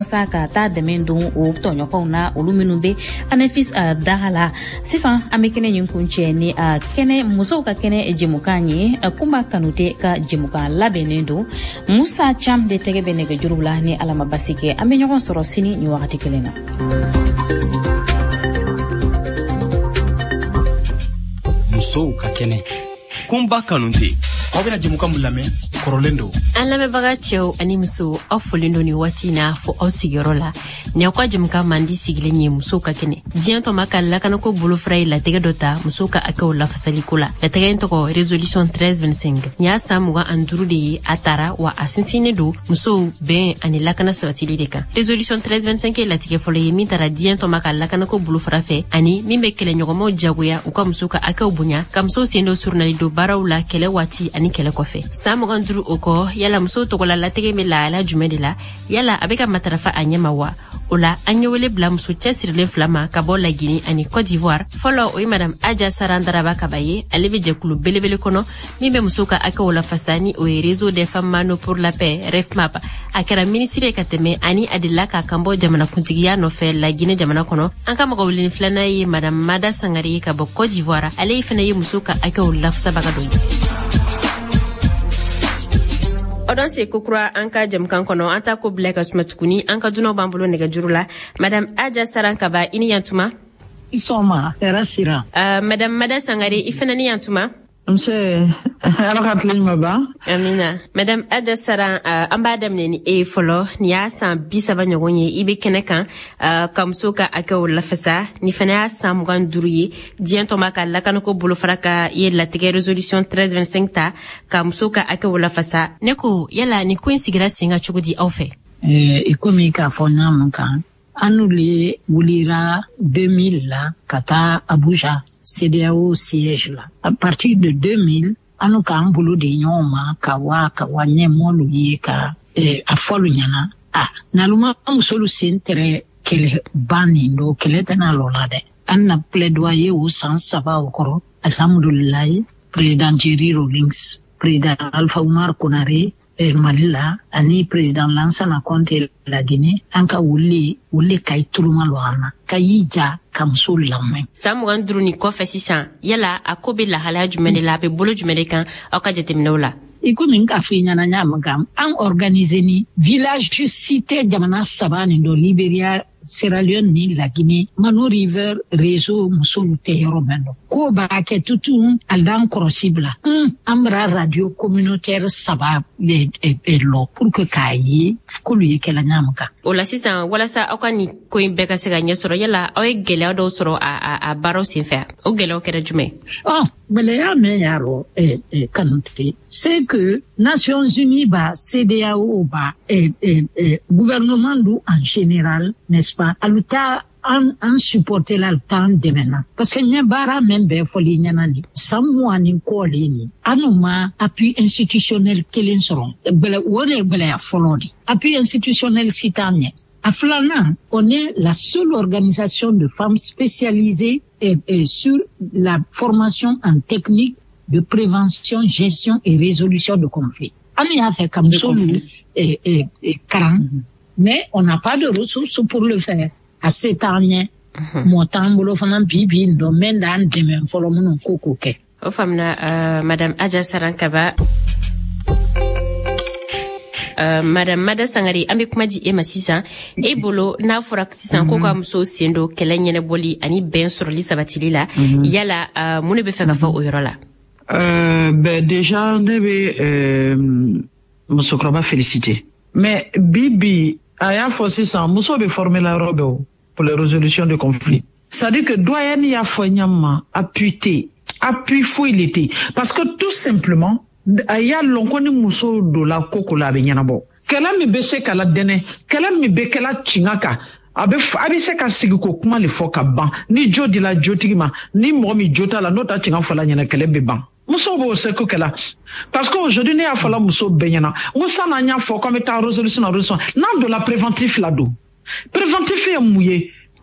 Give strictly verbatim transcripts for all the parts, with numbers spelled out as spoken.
Saka ta demendon o tonyo kona oluminube anefis dahala sisan amekene nyunkunche ni kene muso ka kene jemukanye kuma kanute ka jemuka labenendo Musa Cham de tege benege jurula ni alama basike amenyo soro sini ni wakati kelena muso ka kene kumba kanute Obina jimuka mulame korolendo Alame baga cheo ani muso ofolindo ni watina fo osigorola ne kwa jimuka mandi sigile nye muso ka kene dianto makalla kanako bulu fray la tege dota muso ka aka la fasalikula la tege ntoko resolution treize vingt-cinq nya samuga anduru de atara wa asinsine do muso ben ani lakana sabatili deka resolution treize vingt-cinq la tege folo yemi tara dianto makalla kanako bulu frafe ani mimbe kele nyogomo jaguya uka muso ka aka ubunya kamso sendo surnali do barawla kele wati ani kele kofe samu ganduru oko yala muso tokola la tege mela la jumedila yala abeka matarafa anyama wa ola anyewele bla muso chesirle flama kabo la Guinée ani Côte d'Ivoire follow oy madame Adja Sarandaraba kabaye aleve jekulu belebele kono mimbe muso ka aka ola fasani o réseau des femmes mano pour la paix refmap akara ministre kateme ani adila ka kambo jamana kuntigiya no fe la Guinée jamana kono anka magawlin flana yi madame Mada Sangari kabo Côte d'Ivoire ale ifana yi muso ka aka ola fasabaga do Odon se kukura anka jemkan kono anta ko black asmatukuni anka duno bambulo nega jurula madame Adja Sarankaba ini yantuma isoma erasira uh, madame Mada Sangare ifana ni yantuma Mse alakatli maba Amina madame Adja Saran uh, amba damne ni e folo ni ya san bisaba nyogonye ibe kenekan uh, kamsoka aka wala fasa ni fana ya san mugan duruye diento maka lakanako bulu faraka ye la tege resolution treize vingt-cinq ta kamsoka aka wala fasa neko yala ni ko insigira singa chugudi awfe eh ikomi ka fona munka anule wulira deux mille la kata Abuja C D A O siège là. À partir de deux mille, anu ka ambulu de nyoma kawa kawa nyemolu yeka eh afolu nyana ah naluma musolu sentere kele bani ndo kele tana lolade anna plaidoyer au sens ça va okoro alhamdulillah président Jerry Rawlings président Alpha Oumar Konaré eh, Malila ani président Lansana Conté la Guinée anka wuli wuli kay tuluma loana kayija kamso lamme samu gandru ni kofa sisan yala akobe la hala jumene la be bolo jumene kan akajete minola ikomi nka finya na nyama gam an organiser ni village cité jamana sabani do Liberia Sierra Leone ni la Guinée Mano River réseau musulu te yoromendo ko ba ke tutu aldan crossibla um amra radio communautaire saba le e, e lo pour que kayi ko lu yekela nyamka ola sisan wala sa akani ko imbeka sega nyesoro yala o gele do soro a a, a baro sinfa o gele o kera jume oh bele ya me yaro e e kanute c'est que Nations Unies ba C D A O ba e e, e gouvernement du en général n'est-ce pas aluta an an supporter la temps de maintenant parce que nya bara membe foli nyanani samwani kolini anuma appui institutionnel kelen soron bele wone bele ya folodi appui institutionnel citanye aflana on est la seule organisation de femmes spécialisée et, et sur la formation en technique de prévention, gestion et résolution de conflits. On a fait comme ça et et et quarante, mais on n'a pas de ressources pour le faire. À cet année, mon tambolo fanan bibi ndo menda ndeme mfolo muno kokoke. O famna madame Adja Sarankaba Uh, madame Mada Sangari ambe kuma di ema sisan e bolo na fora sisan ko ka muso sendo kelanyene boli ani ben sur li sabatili la yala uh, mune be feka fa o yorola euh ben déjà ne be euh muso kroba féliciter mais bibi aya fo sisan muso be former la robe pour les résolutions de conflits ça dit que doyen ya fo nyama appuyer appui fo il était parce que tout simplement aya lonkoni muso do la koko la be nyanabo kala mi be se kala dene kala mi be kala chingaka abe abi se ka sigi ko kuma le fo ka ban ni jodi la jotigima ni mo mi jota la nota chinga fola nyana kele be ban muso bo se ko kala parce que aujourd'hui ne ya fola muso be nyana musa na nya fo comme ta résolution na résolution nan do la préventif la do préventif e mouye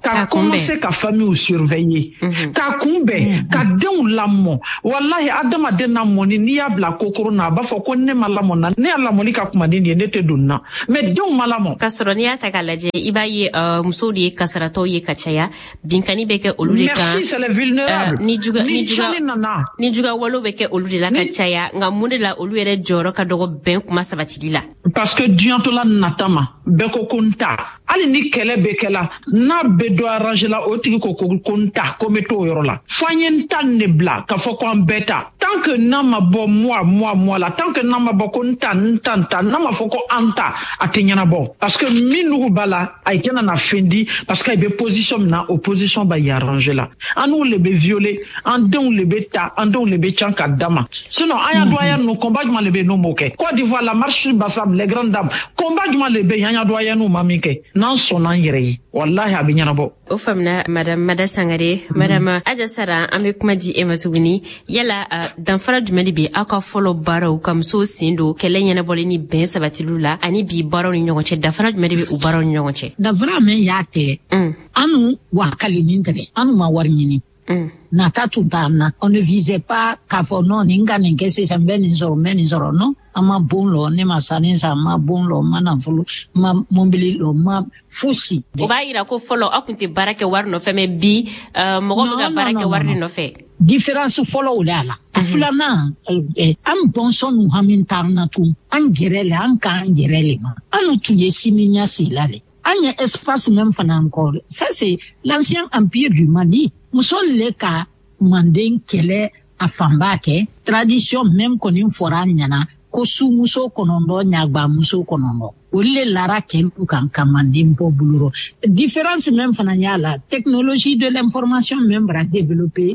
ka commencer ka famille surveiller ka kumbe ka denw lamɔ wallahi adamaden na mɔni n'i y'a bila kokoro na a b'a fɔ ko ne ma lamɔ na ne y'a lamɔli ka kuma ni nin ye ne tɛ don na mais denw ma lamɔ ka sɔrɔ n'i y'a ta k'a lajɛ i b'a ye musow de ye kasaratɔw ye ka caya binkani bɛ kɛ olu de kan merci c'est les vulnérables ni juga ni juga ni juga walo bɛ kɛ olu de la ka caya nka mun de la olu yɛrɛ jɔyɔrɔ ka dɔgɔ bɛn kuma sabatili la parce que diɲɛtɔla nata ma bɛɛ ko ko n ta hali ni kɛlɛ bɛ kɛla n'a bɛ dɔ arrange la o tigi ko ko n ta ko n bɛ t'o yɔrɔ la fo an ye n ta ne bila k'a fɔ ko an bɛɛ ta tant que n'a ma bɔ moi moi moi la tant que n'a ma bɔ ko n ta n ta n ta n'a ma fɔ ko an ta a tɛ ɲɛnabɔ parce que min nugu b'a la a ye na fɛn di parce que a bɛ position min na o position b'a ye arrange la an n'u le bɛ violer an denw le bɛ ta an denw le bɛ can ka d'a ma sinon an y'a doyen ninnu combat jumɛn le bɛ yen n'o m'o kɛ Côte d'Ivoire la marche Bassam les grandes dames combat jumɛn le bɛ yen an y'a doyen n'u ma min kɛ n'an sɔnna an yɛrɛ ye wallahi a bɛ ɲɛnabɔ. O faamuna madame Mada Sangare madame Adja Sara an bɛ kuma di e ma tuguni yala danfara jumɛn de bɛ aw ka fɔlɔ baaraw ka musow sen don kɛlɛ ɲɛnabɔli ni bɛn sabatiliw la ani bi baaraw ni ɲɔgɔn cɛ danfara jumɛn de bɛ u baaraw ni ɲɔgɔn cɛ. danfara min y'a kɛ anu wakali nin tɛ anu ma wari ɲini. nata tun t'an na on ne visait pas k'a fɔ non nin ka nin kɛ sisan n bɛ nin sɔrɔ n bɛ nin sɔrɔ non an ma bon lɔ ne ma sani san n ma bon lɔ n ma nafolo n ma mobili lɔ n ma fosi. o b'a yira ko fɔlɔ aw tun tɛ baara kɛ wari nɔfɛ mɛ bi mɔgɔ bɛ ka baara kɛ wari de nɔfɛ. différence fɔlɔw de a la. a filanan an bɔnsɔn nu hami t'an na tun an jɛrɛ le an k'an jɛrɛ le ma an tun ye siniɲɛsi la le an ye espace même fana encore ça c'est l'ancien empire du Mali. muso le ka manden kɛlɛ a fanba kɛ tradition même kɔni fɔra ɲana ko sumuso kɔnɔntɔn ɲagbamuso kɔnɔntɔn olu le lara kɛlu kan ka manden bɔ bolorɔ différence même fana y'a la technologie de l'information même bara développer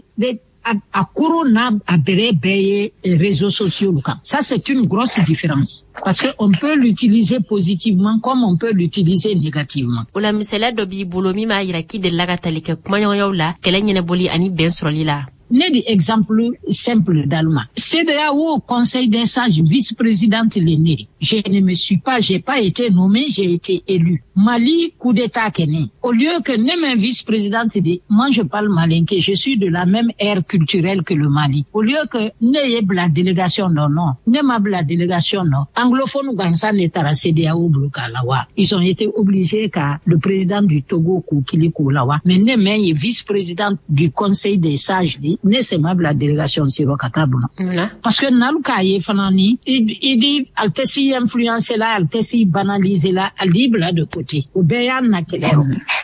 a koro n'a a bɛrɛ bɛɛ ye réseaux sociaux kan ça c'est une grosse différence parce que on peut l'utiliser positivement comme on peut l'utiliser négativement. o la misaliya dɔ b'i bolo min b'a yira k'i delila ka tali kɛ kumaɲɔgɔnyaw la kɛlɛ ɲɛnabɔli ani bɛn sɔrɔli la. Ne di exemple simple d'Allemagne. C D A O au Conseil des sages, vice-présidente l'aînée. Je ne me suis pas, j'ai pas été nommée, j'ai été élue. Mali, coup d'état Kenya. Au lieu que ne me vice-présidente dit, moi je parle malinké, je suis de la même ère culturelle que le Mali. Au lieu que ne y ait la délégation non, non, ne m'a la délégation non. Anglophone Gansan est à C D A O Blokalawa. Ils ont été obligés car le président du Togo Koukili Koulawa, mais ne me vice-présidente du Conseil des sages dit, ne se m'a la délégation siro katabuna. Parce que naluka ye fanani, il dit, al tesi influencer là, al tesi banaliser là, al dit bla de côté. Ou bien na kelero.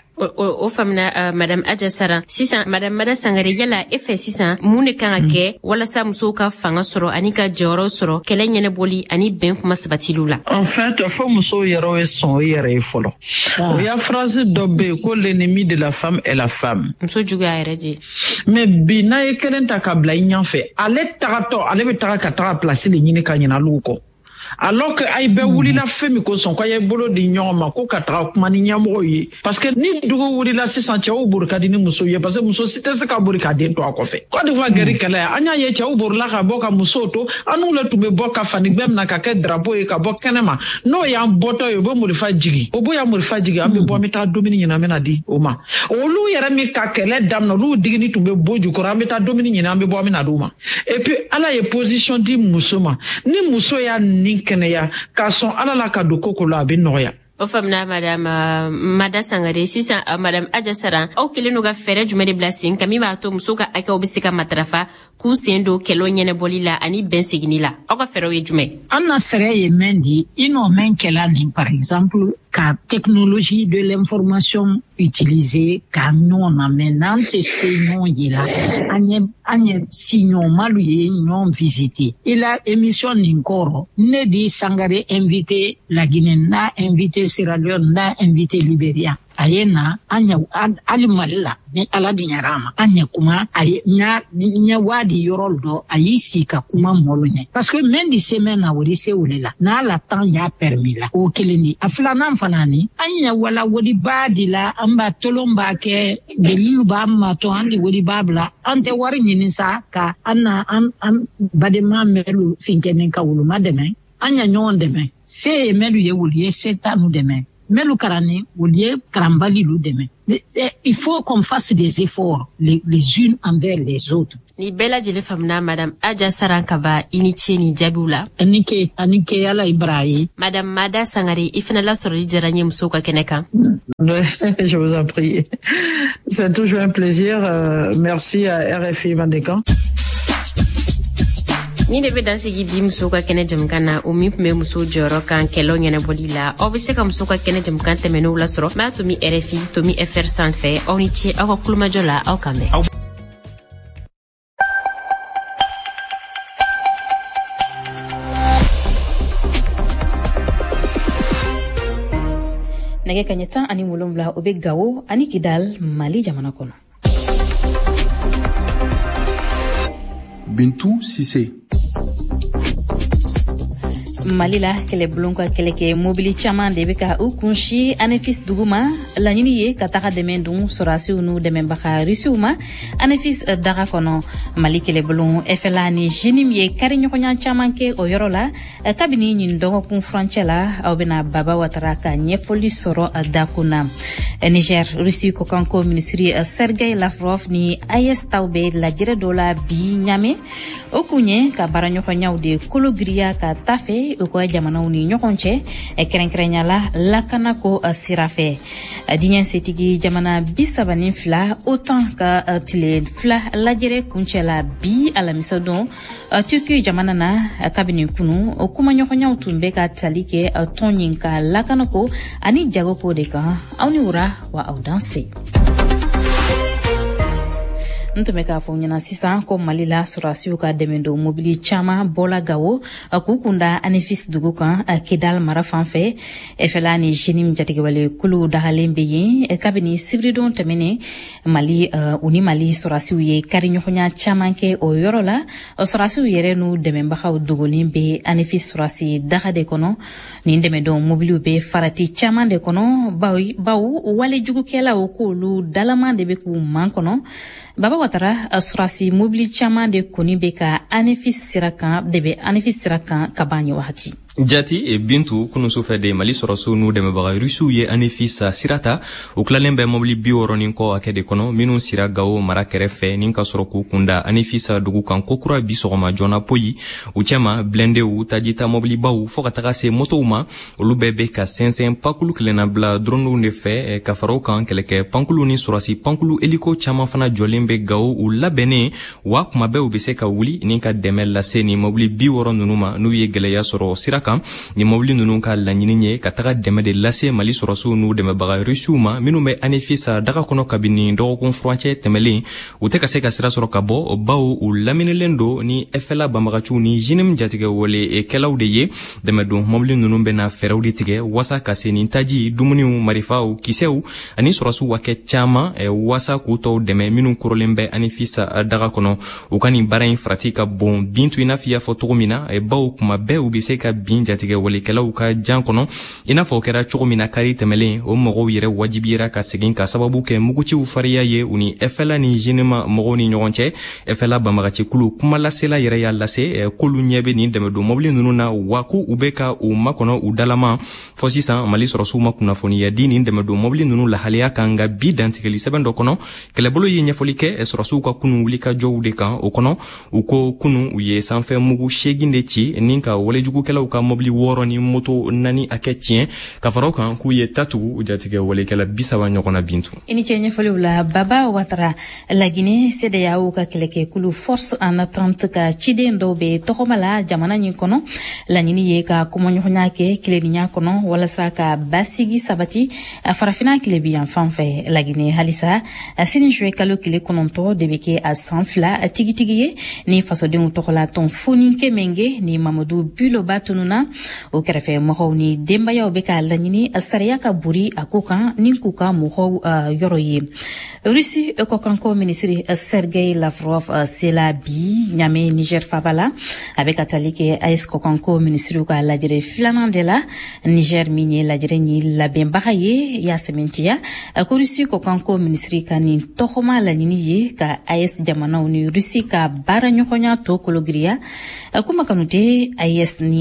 o famina madame Adja Sara sisan madame Mada Sangare yala e fɛ sisan mun de kan ka kɛ walasa musow ka fanga sɔrɔ ani ka jɔyɔrɔ sɔrɔ kɛlɛ ɲɛnabɔli ani bɛn kuma sabatiliw la. En fait fo musow yɛrɛ ye sɔn o yɛrɛ ye fɔlɔ. O y'a phrase dɔ bɛ yen ko l'ennemi de la femme est la femme. Muso juguya yɛrɛ de. Mais bi n'a ye kelen ta ka bila i ɲɛfɛ ale tagatɔ ale bɛ taga ka taga place de ɲini ka ɲinɛ olu kɔ. Alors que ay bɛɛ wulila fɛn min kosɔn k'a ye bolo di ɲɔgɔn ma ko ka taga kuma ni ɲɛmɔgɔw ye parce que ni dugu wulila sisan cɛw bori ka di ni musow ye parce que muso si tɛ se ka bori ka den to a kɔfɛ. Côte d'Ivoire gɛri kɛlɛ an y'a ye cɛw borila ka bɔ ka musow to an n'u le tun bɛ bɔ ka fani gbɛm na ka kɛ drapeau ye ka bɔ kɛnɛma n'o y'an bɔtɔ ye o bɛ morifa jigi o b'o y'an morifa jigi an bɛ bɔ an bɛ taa dumuni ɲini an bɛ na di o ma olu yɛrɛ min ka kɛlɛ daminɛ olu digini tun bɛ bɔ jukɔrɔ an bɛ taa dumuni ɲini an bɛ bɔ an bɛ na di o ma et puis ala ye position di muso ma ni muso y'a nin kɛnɛya ka sɔn ala la ka don koko la a bɛ nɔgɔya. O famina madame Mada Sangare sisan madame Adja Sara aw kelen n'u ka fɛɛrɛ jumɛn de bila sen kan min b'a to musow ka hakɛw bɛ se ka matarafa k'u sen don kɛlɛ ɲɛnabɔli la ani bɛn seginni la aw ka fɛɛrɛw ye jumɛn. An na fɛɛrɛ ye min di i n'o min kɛla nin par exemple ka technologie de l'information utiliser ka ɲɔgɔn na mais n'an tɛ se ɲɔgɔn ye la an ye an ye siɲɔgɔn malu ye ɲɔgɔn visiter i la émission nin kɔrɔ ne di Sangare invité la Guinée n'a invité Sierra Leone n'a invité Libéria a ye na an ɲɛ hali Mali la ni ala diɲɛra a ma an ɲɛ kuma a ye ɲɛ waadi yɔrɔ dɔ a y'i sigi ka kuma mɔlu ɲɛ parce que même di semaine na o di se o le la n'a la temps y'a permis la o kelen di a filanan fana ni an ɲɛ wala wodi baa di la an b'a tolon b'a kɛ delilu b'a matɔ an di wodi b'a bila an tɛ wari ɲini sa ka an na an an badema mɛlu finkɛnin ka wuluma dɛmɛ an ɲɛ ɲɔgɔn dɛmɛ se ye mɛlu ye wulu ye se t'anu dɛmɛ mais le Karani, au lieu Karambali le demain. Il faut qu'on fasse des efforts les, les unes envers les autres. Ni bela jele famna Madame Adja Sarankaba initié ni Jabula. Anike, Anike Yala Ibrahim. Madame Mada Sangari, ifenala soroli jaranye musoka keneka. Je vous en prie. C'est toujours un plaisir. Euh, merci à R F I Vandekan. Ni de be dansigi bi muso ka kene jamkana o mi me muso joro kan kelo nyane bolila o be se ka muso ka kene jamkan temeno la soro ma to mi R F I to mi F R sans fait on itie ako kuluma jola au kambe nage kanyeta ani mulumla obe gawo ani Kidal Mali jamana kono. Bintou Sissé. Malila kele blonka kele ke mobili chaman de beka u kunshi anefis duguma la nyini ye kataka demendun sorasi unu demembaka risiuma anefis daga kono mali kele blon efelani jinim ye kari nyokonya chaman ke o yorola kabini nyin dogo kun franchela au bena baba wataraka nyefoli soro dakuna Niger Russie kokanko ministry Sergei Lavrov ni ayes tawbe la jere dola bi nyame okunye ka baranyokonya de kologria ka tafe ko jamana uni nyokonche e kerenkrenya la lakana ko sirafe dinyen setigi jamana bisabani fla autant ka tile fla lajere kunchela bi ala misadon turki jamana na kabini kunu kuma nyokonya utumbe ka talike tonyinka lakana ko ani jago ko de ka awni ura wa audanse ntumeka fonyana sisa ko malila surasiu ka demendo mobili chama bola gawo akukunda anefis dugukan Kidal marafanfe efelani jinim jatige wale kulu dahalembe yi kabini sibridon temene mali uh, uni mali surasiu ye kari nyokonya chama ke o yorola surasiu yere nu dememba khaw dugolimbe anefis surasi dahade kono ni demendo mobili be farati chama de kono bawi bawu wale jugu kela o kulu dalamande be ku man kono Baba Watara asurasi mobili chama de koni beka anefis sirakan debe anefis sirakan kabanyo wahati. Jati e Bintou kunu sufe de Mali sorosu nu de mebaga rusu ye anefisa sirata uklalembe mobili bioro ninko akede kono minu sira gawo mara kerefe ninka soroku kunda anefisa dugu kan kokura bisogoma jona poyi uchema blende u tajita mobili bawu foka takase moto uma ulubebe ka sensen pakulu klena bla dronu nefe e kafaro kan keleke pankulu ni surasi pankulu eliko chama fana jolembe gawo u labene wa kuma be ubese ka wuli ninka demel la seni mobili bioro nunuma nu ye geleya soro sira kan ni mobili nunu ka laɲini ye ka taga dɛmɛ de lase Mali sɔrɔsiw n'u dɛmɛbaga rusiw ma minnu bɛ anefisa daga kɔnɔ kabini dɔgɔkun furancɛ tɛmɛlen u tɛ ka se ka sira sɔrɔ ka bɔ bawo u laminilen do ni ɛfɛla banbagaciw ni jinim jatigɛ wale kɛlaw de ye dɛmɛdon mobili nunu bɛna fɛɛrɛw de tigɛ wasa ka se ni taji dumuniw marifaw kisɛw ani sɔrɔsiw wa kɛ caman wasa k'u tɔw dɛmɛ minnu korolen bɛ anefisa daga kɔnɔ u ka nin baara in farati ka bon Bintou i n'a fɔ i y'a fɔ cogo min na bawo kuma bɛɛ u bɛ se ka bin jatigɛ walekɛlaw ka jan kɔnɔ i n'a fɔ kɛra cogo min na kari tɛmɛlen o mɔgɔw yɛrɛ wajibiyera ka segin ka sababu kɛ muguciw fariya ye u ni ɛfɛla ni jenema mɔgɔw ni ɲɔgɔn cɛ ɛfɛla banbagacikulu kuma lasela yɛrɛ y'a lase k'olu ɲɛ bɛ nin dɛmɛdon mobili nunu na wa ko u bɛ ka u makɔnɔ u dalama fɔ sisan Mali sɔrɔsiw ma kunnafoniya di nin dɛmɛdon mobili nunu lahaliya kan nka bi dantigɛli sɛbɛn dɔ kɔnɔ kɛlɛbolo ye ɲɛfɔli kɛ sɔrɔsiw ka kunu wulikajɔw de kan o kɔnɔ u ko kunu u ye sanfɛ mugu segin de ci ni ka walejugukɛlaw ka mobili wɔɔrɔ ni moto nani a kɛ tiɲɛ ka fara kan k'u ye tatugu u jatigɛ walekɛla bisaba ɲɔgɔnna Bintou ini cɛ ɲɛfɔliw la Baba Watara Laginɛ C D A O ka kɛlɛkɛkulu force en attente ka ciden dɔw bɛ tɔgɔma la jamana ɲin kɔnɔ laɲini ye ka kɔmɔɲɔgɔnya kɛ tileninya kɔnɔ walasa ka basigi sabati farafina tilebi yan fan fɛ Laginɛ halisa sini juin kalo tile kɔnɔntɔn de bɛ kɛ a san fila tigitigi ye ni fasodenw tɔgɔla tɔn foni kemenge ni Mamadou Buloba tununa o kɛrɛfɛ mɔgɔw ni denbayaw bɛ ka laɲini sariya ka buri a ko kan ni k'u ka mɔgɔw yɔrɔ ye Russie kɔkanko ministre Sergei Lavrov sela bi ɲame Niger faba la a bɛ ka tali kɛ A E S kɔkanko ministre ka lajɛrɛ filanan de la Niger min ye lajɛrɛ ni labɛnbaga ye y'a sɛmɛntiya ko Russie kɔkanko ministre ka nin tɔgɔma laɲini ye ka A E S jamanaw ni Russie ka baara ɲɔgɔnya tɔ kologiriya kuma kanu tɛ A E S ni Russie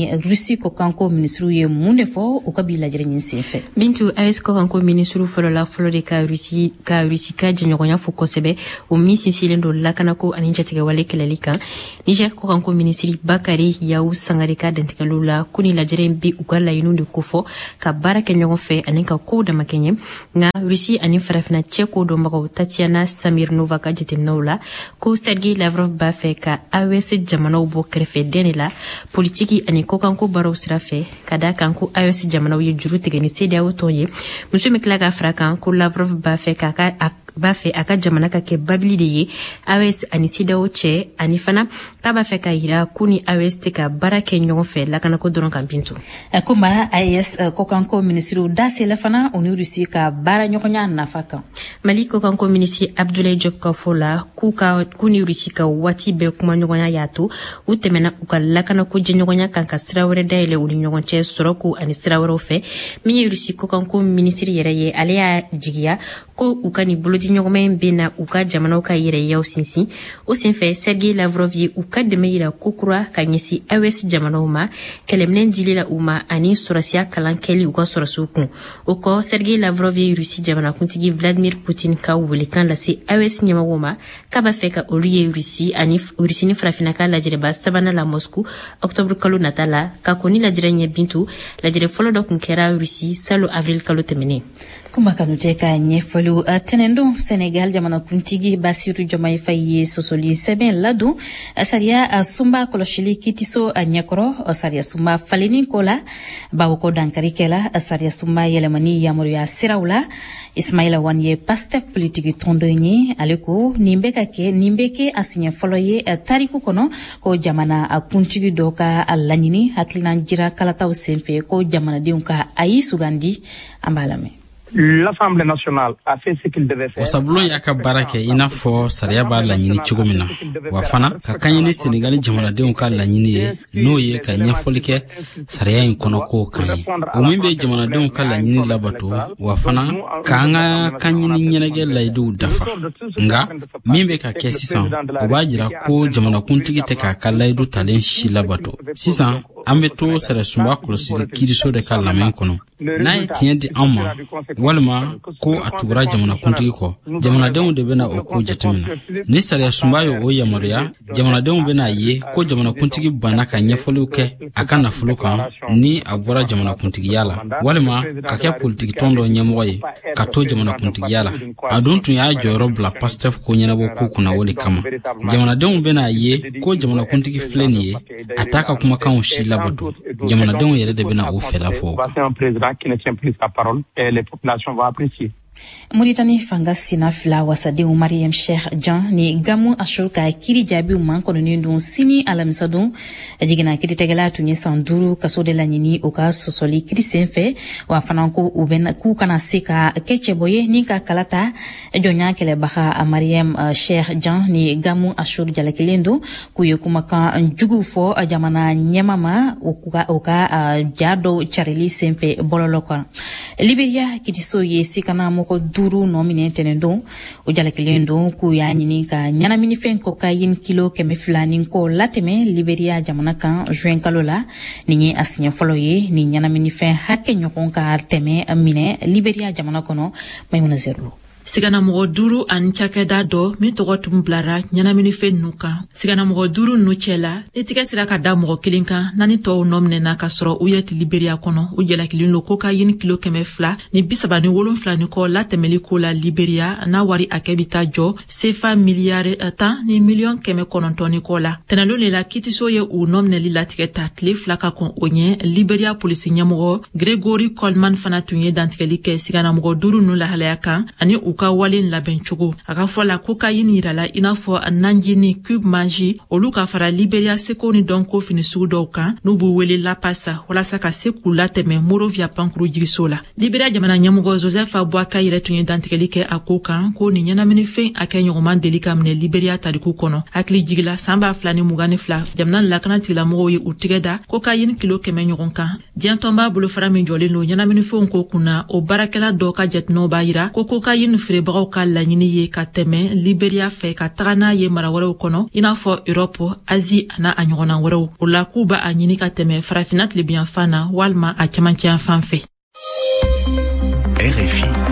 Russie ko kanko ministru ye mun de fɔ u ka bi lajɛrɛ ɲin senfɛ. Bintu A E S ko kanko ministru fɔlɔ la fɔlɔ de ka Russie ka Russie ka jɛɲɔgɔnya fɔ kosɛbɛ o min sinsilen don lakanako ani jatigɛwale kɛlɛli kan. Niger ko kanko ministri Bakari Yawu Sangare ka dantigɛliw la ko ni lajɛrɛ bi u ka laɲiniw de kofɔ ka baara kɛ ɲɔgɔn fɛ ani ka kow dama kɛ ɲɛ nka Russie ani farafina cɛ ko dɔnbagaw Tatiana Samirnova ka jateminɛw la ko Sergei Lavrov b'a fɛ ka A E S jamanaw bɔ kɛrɛfɛ den de la politiki ani kokanko baraw sira fɛ ka da kan ko A E S jamanaw ye juru tigɛ ni C D A O tɔn ye muso min tila ka fara kan ko Lavrov b'a fɛ ka ka b'a fɛ a ka jamana ka kɛ babili de ye A E S ani C D A O cɛ ani fana k'a b'a fɛ ka yira ko ni A E S tɛ ka baara kɛ ɲɔgɔn fɛ lakanako dɔrɔn kan Bintu. Kuma A E S kokanko ministru da sela fana o ni Russie ka baara ɲɔgɔnya nafa kan. Mali kokanko ministri Abdoulaye Diop ka fɔ la k'u ka k'u ni Russie ka waati bɛɛ kuma ɲɔgɔnya y'a to u tɛmɛna u ka lakanako jɛɲɔgɔnya kan ka sira wɛrɛ dayɛlɛ u ni ɲɔgɔn cɛ sɔrɔko ani sira wɛrɛw fɛ min ye Russie kokanko ministri yɛrɛ ye ale y'a jigiya ko u ka ni bolodi ɲɔgɔnma in bɛ na u ka jamanaw ka yɛrɛyaw sinsin o senfɛ Sergei Lavrov ye u ka dɛmɛ yira kokura ka ɲɛsin A E S jamanaw ma kɛlɛminɛn dili la u ma ani sɔrɔsiya kalan kɛli u ka sɔrɔsiw kun o kɔ Sergei Lavrov ye Russie jamanakuntigi Vladimir Putin ka welekan lase A E S ɲɛmɔgɔw ma k'a b'a fɛ ka olu ye Russie ani Russie ni farafina ka lajɛrɛba sabanan la Moscou octobre kalo nata la ka kɔni lajɛrɛ ɲɛ Bintu lajɛrɛ fɔlɔ dɔ kun kɛra Russie salon avril kalo tɛmɛnen. Kuma kanu tɛ ka ɲɛfɔliw tɛnɛndon Senegal jamanakuntigi Bassirou Diomaye Faye ye sɔsɔli sɛbɛn ladon sariya sunba kɔlɔsili kitiso ɲɛkɔrɔ sariya sunba faleni ko la bawo ko dankari kɛla sariya sunba yɛlɛmani yamaruya siraw la Ismaila Wan ye Pastef politiki tɔndɔ ye ale ko nin bɛ ka kɛ nin bɛ kɛ a siɲɛ fɔlɔ ye tariku kɔnɔ ko jamana kuntigi dɔ ka laɲini hakilina jira kalataw senfɛ ko jamanadenw ka a y'i sugandi an b'a lamɛn. L'Assemblée nationale a fait ce qu'il devait faire. Osabulon y'a ka baara kɛ i n'a fɔ sariya b'a laɲini cogo min na wa fana ka kan ye ni Senegali jamanadenw ka laɲini ye n'o ye ka ɲɛfɔli kɛ sariya in kɔnɔ kow kan ye o min bɛ jamanadenw ka laɲini labato wa fana k'an ka kan ɲini ɲɛnajɛ layidiw dafa nka min bɛ ka kɛ sisan o b'a jira ko jamanakuntigi tɛ k'a ka layidu talen si labato sisan an bɛ to sariyasunba kɔlɔsili kiiriso de ka lamɛn kɔnɔ n'a ye tiɲɛ di an ma walima ko a tugura jamanakuntigi kɔ jamanadenw de bɛna o ko jateminɛ ni sariyasunba ye o yamaruya jamanadenw bɛna ye ko jamanakuntigi banna ka ɲɛfɔliw kɛ a ka nafolo kan ni a bɔra jamanakuntigiya la walima ka kɛ politiki tɔn dɔ ɲɛmɔgɔ ye ka to jamanakuntigiya la a dun tun y'a jɔyɔrɔ bila Pastef ko ɲɛnabɔ ko kunna o de kama jamanadenw bɛna ye ko jamanakuntigi filɛ nin ye a t'a ka kumakanw si labato jamanadenw yɛrɛ de bɛna o fɛla fɔ qui ne tient plus sa parole et les populations vont apprécier. Mauritanie fanga sina fila wasadenw Mariam Sheikh Jan ni Gamu Ashur ka kiri jaabiw man kɔnɔnen don sini alamisa don jigina kiritigɛla tun ye san duuru kaso de laɲini o ka sɔsɔli kiri senfɛ wa fana ko u bɛna k'u kana se ka kɛ cɛbɔ ye ni ka kalata jɔnya kɛlɛbaga Mariam Sheikh Jan ni Gamu Ashur jalakelen don k'u ye kumakan jugu fɔ jamana ɲɛma ma o ka o ka ja dɔw carili senfɛ bɔlɔlɔ kan Liberia kitiso ye sikana mɔgɔ duuru nɔ minɛ tɛnɛn don o jalakelen don k'u y'a ɲini ka ɲɛnaminifɛn cocaïne kilo kɛmɛ fila ni kɔ latɛmɛ Liberia jamana kan juin kalo la nin ye a siɲɛ fɔlɔ ye ni ɲɛnaminifɛn hakɛ ɲɔgɔn ka tɛmɛ minɛ Liberia jamana kɔnɔ Maimuna Zerlo. Siganamɔgɔ duuru ani cakɛda dɔ min tɔgɔ tun bilara ɲɛnaminifɛn ninnu kan siganamɔgɔ duuru ninnu cɛla ni tigɛ sera ka da mɔgɔ kelen kan naani tɔw nɔ minɛna ka sɔrɔ u yɛrɛ ti Liberia kɔnɔ u jalakilin don cocaïne kilo kɛmɛ fila ni bisaba ni wolonfila ni kɔ latɛmɛli ko la Liberia n'a wari hakɛ bi taa jɔ C F A miliyari tan ni miliyɔn kɛmɛ kɔnɔntɔn ni kɔ la tɛnɛndon de la kitiso ye u nɔ minɛli latigɛ ta tile fila ka kɔn o ɲɛ Liberia polisi ɲɛmɔgɔ Gregory Coleman fana tun ye dantigɛli kɛ siganamɔgɔ duuru ninnu lahalaya kan ani u ka walen labɛn cogo a ka fɔ la cocaïne yirala i n'a fɔ nanji ni cube manji olu ka fara Liberia seko ni dɔnko fini sugu dɔw kan n'u b'u wele la pasa walasa ka se k'u latɛmɛ Monrovia pankuru jigiso la Liberia jamana ɲɛmɔgɔ Joseph Boakai yɛrɛ tun ye dantigɛli kɛ a ko kan ko ni ɲɛnaminifɛn a kɛ ɲɔgɔnman deli ka minɛ Liberia tariku kɔnɔ hakili jigila san ba fila ni mugan ni fila jamana lakana tigilamɔgɔw ye u tigɛ da cocaïne kilo kɛmɛ ɲɔgɔn kan diɲɛ tɔnba bolofara min jɔlen don ɲɛnaminifɛnw ko kunna o baarakɛla dɔ ka jateminɛw b'a yira ko kokayin feerebagaw ka laɲini ye ka tɛmɛ liberiya fɛ ka taga n'a ye mara wɛrɛw kɔnɔ i n'a fɔ Europe, Asie a n'a a ɲɔgɔnna wɛrɛw. O la k'u b'a a ɲini ka tɛmɛ farafina tilebiyanfan na walima a cɛmancɛ yan fan fɛ. R F I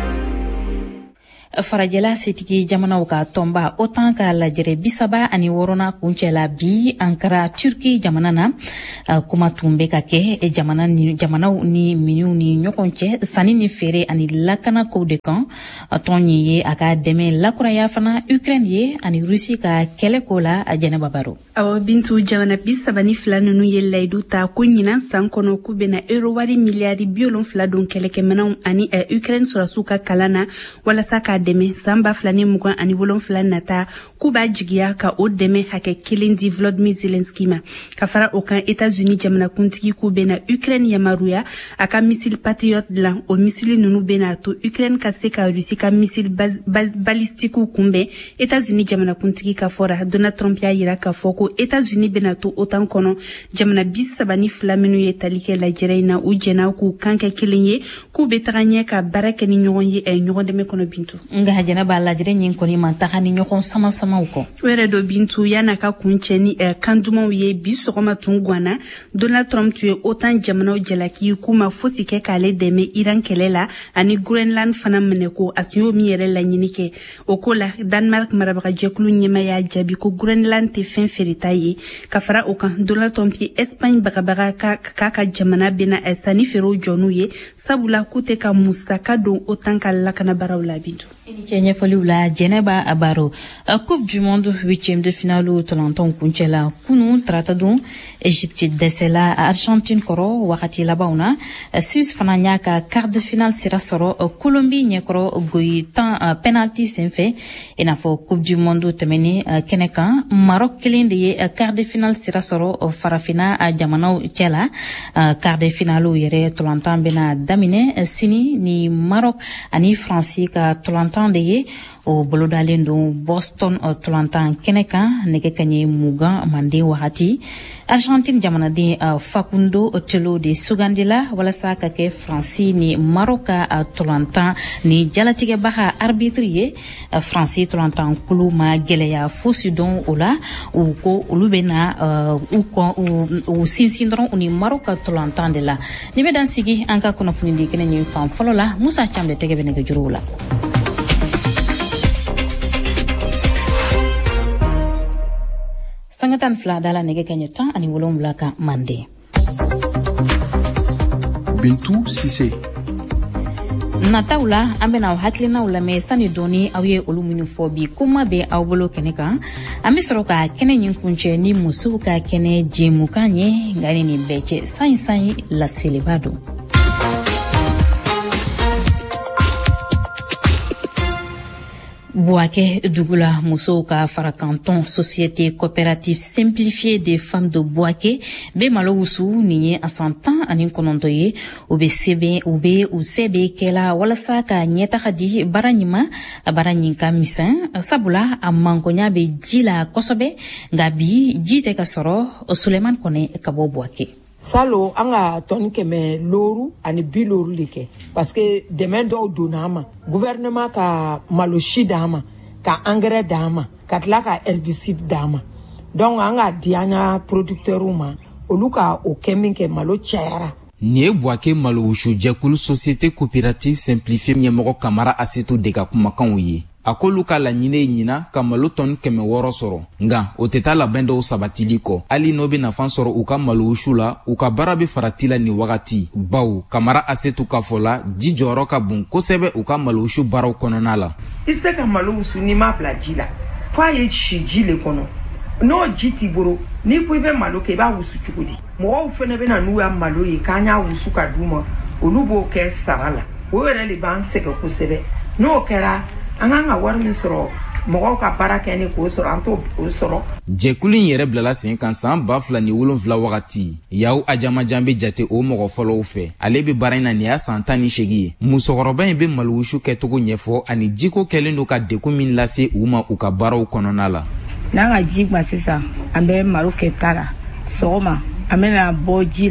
farajɛla setigi jamanaw ka tɔnba OTAN ka lajɛrɛ bisaba ani wɔɔrɔnan kuncɛla bi Ankara Turki jamana na kuma tun bɛ ka kɛ jamana ni jamanaw ni miniw ni ɲɔgɔn cɛ sanni ni feere ani lakana kow de kan tɔn ye a ka dɛmɛ lakuraya fana Ukraine ye ani Rusi ka kɛlɛ ko la Jɛnɛba Baro. Awa Bintu, jamana bisaba ni fila ninnu ye layidu ta ko ɲinan san kɔnɔ k'u bɛna euro wari miliyari bi wolonfila don kɛlɛkɛminɛnw ani Ukraine sɔrɔsiw ka kalan na walasa ka dɛmɛ san ba fila ni mugan ani wolonfila nata k'u b'a jigiya ka o dɛmɛ hakɛ kelen di Volodymyr Zelensky ma. Ka fara o kan États-Unis jamanakuntigi k'u bɛna Ukraine yamaruya a ka missile Patriot dilan. O missile ninnu bɛna to Ukraine ka se ka Russie ka missile balistikiw kunbɛn. États-Unis jamanakuntigi ka fɔra Donald Trump y'a yira k'a fɔ ko États-Unis bɛna to OTAN kɔnɔ jamana bisaba ni fila minnu ye tali kɛ lajɛrɛ in na u jɛna k'u kan kɛ kelen ye k'u bɛ taga ɲɛ ka baara kɛ ni ɲɔgɔn ye ɲɔgɔn dɛmɛ kɔnɔ Bintu. Nga Jɛnɛba lajɛrɛ ɲin kɔni man taga ni ɲɔgɔn sama samaw kɔ. O yɛrɛ dɔ Bintu yana ka kun cɛ ni kan dumanw ye bi sɔgɔma tun guana Donald Trump tun ye OTAN jamanaw jalaki k'u ma fosi kɛ k'ale dɛmɛ Iran kɛlɛ la ani Groenland fana minɛ ko a tun y'o min yɛrɛ laɲini kɛ. O ko la Denmark marabagajɛkulu ɲɛma y'a jaabi ko Groenland tɛ fɛn feereta ye. Ka fara o kan Donald Trump ye Espagne bagabaga ka ka ka jamana bena sanni feerew jɔnu ye sabula k'u tɛ ka musaka don OTAN ka lakana baaraw la Bintu. Ini cɛ ɲɛfɔliw la Jɛnɛba Baro. Coupe du monde huitième de finale tɔlɔntɔn kuncɛla kunu tarata don Egypte dɛsɛla Argentine kɔrɔ wagati labanw na. Suisse fana y'a ka quart de finale sira sɔrɔ Colombie ɲɛkɔrɔ goyi tan penalty senfɛ i n'a fɔ Coupe du monde tɛmɛni kɛnɛ kan Maroc kelen de ye quart de finale sira sɔrɔ farafina jamanaw cɛla. Quart de finale yɛrɛ tɔlɔntɔn bɛna daminɛ sini ni Maroc ani France ka tɔlɔntɔn de ye o bolodalen don Boston tɔlɔntɔn kɛnɛ kan nɛgɛ kaɲɛ mugan manden wagati. Argentine jamanaden Facundo Telo de sugandila walasa ka kɛ France ni Maroc ka tɔlɔntɔn ni jalatigɛbaga arbitre ye. France tɔlɔntɔn kulu ma gɛlɛya fosi dɔn o la u ko olu bɛna u kɔ u sinsin dɔrɔn u ni Maroc ka tɔlɔntɔn de la. Ni bɛ dan sigi an ka kunnafoni di kɛnɛ ɲɛ fan fɔlɔ la Musa Cam de tɛgɛ bɛ nɛgɛjuruw la. Sangatan fila dala nege kanya tan ani wolonwula ka mande. Bintu Sise. Nataw la an bɛna aw hakilinaw lamɛn sani dɔɔni aw ye olu minnu fɔ bi kuma bɛ aw bolo kɛnɛ kan an bɛ sɔrɔ ka kɛnɛ ɲin kuncɛ ni musow ka kɛnɛ jɛmukan ye nka ni nin bɛɛ cɛ sanyi sanyi laseliba don. Boaké Dugula musow ka farakanton société coopérative simplifiée des femmes de Boaké be malo wusu ni ye a san tan ani kɔnɔntɔn ye u be sɛbɛn u be u sɛbɛ kɛla walasa ka ɲɛtaga di baara ɲima baara ɲin ka misɛn sabula a mankonya be ji la kosɛbɛ nka bi ji tɛ ka sɔrɔ Suleiman Kɔnɛ ka bɔ Boaké. Salo an ka tɔni kɛmɛ loru ani bi loru de kɛ parce que dɛmɛ dɔw donna an ma gouvernement ka malosi d'an ma ka engrais d'an ma ka tila ka herbicide d'an ma donc an ka di an ka producteurs ma olu ka o kɛ min kɛ malo cayara. Nin ye Boaké malo wusu jɛkulu société coopérative simplifiée ɲɛmɔgɔ Kamara Asetu de ka kumakanw ye. A k'olu ka laɲini ye ɲina ka malo tɔni kɛmɛ wɔɔrɔ sɔrɔ nka o tɛ taa labɛn dɔw sabatili kɔ hali n'o bɛ nafa sɔrɔ u ka malo wusu la u ka baara bɛ farati la nin wagati bawo Kamara Asetu ka fɔ la ji jɔyɔrɔ ka bon kosɛbɛ u ka malo wusu baaraw kɔnɔna la. I se ka malo wusu n'i m'a bila ji la f'a ye si ji le kɔnɔ n'o ji t'i bolo n'i ko i bɛ malo kɛ i b'a wusu cogo di mɔgɔw fana bɛ na n'u ya malo ye k'an y'a wusu ka d'u ma olu b'o kɛ sara la o yɛrɛ de b'an sɛgɛn kosɛbɛ n'o kɛra an kan ka wari min sɔrɔ mɔgɔw ka baara kɛ ni k'o sɔrɔ an t'o sɔrɔ. Jɛkulu in yɛrɛ bilala sen kan san ba fila ni wolonwula wagati Yawu Ajamajan bɛ jate o mɔgɔ fɔlɔw fɛ ale bɛ baara in na nin y'a san tan ni seegin ye musokɔrɔba in bɛ malo wusu kɛcogo ɲɛfɔ ani jiko kɛlen don ka dekun min lase u ma u ka baaraw kɔnɔna la. N'an ka ji gba sisan an bɛ malo kɛ ta la sɔgɔma an bɛna bɔ ji la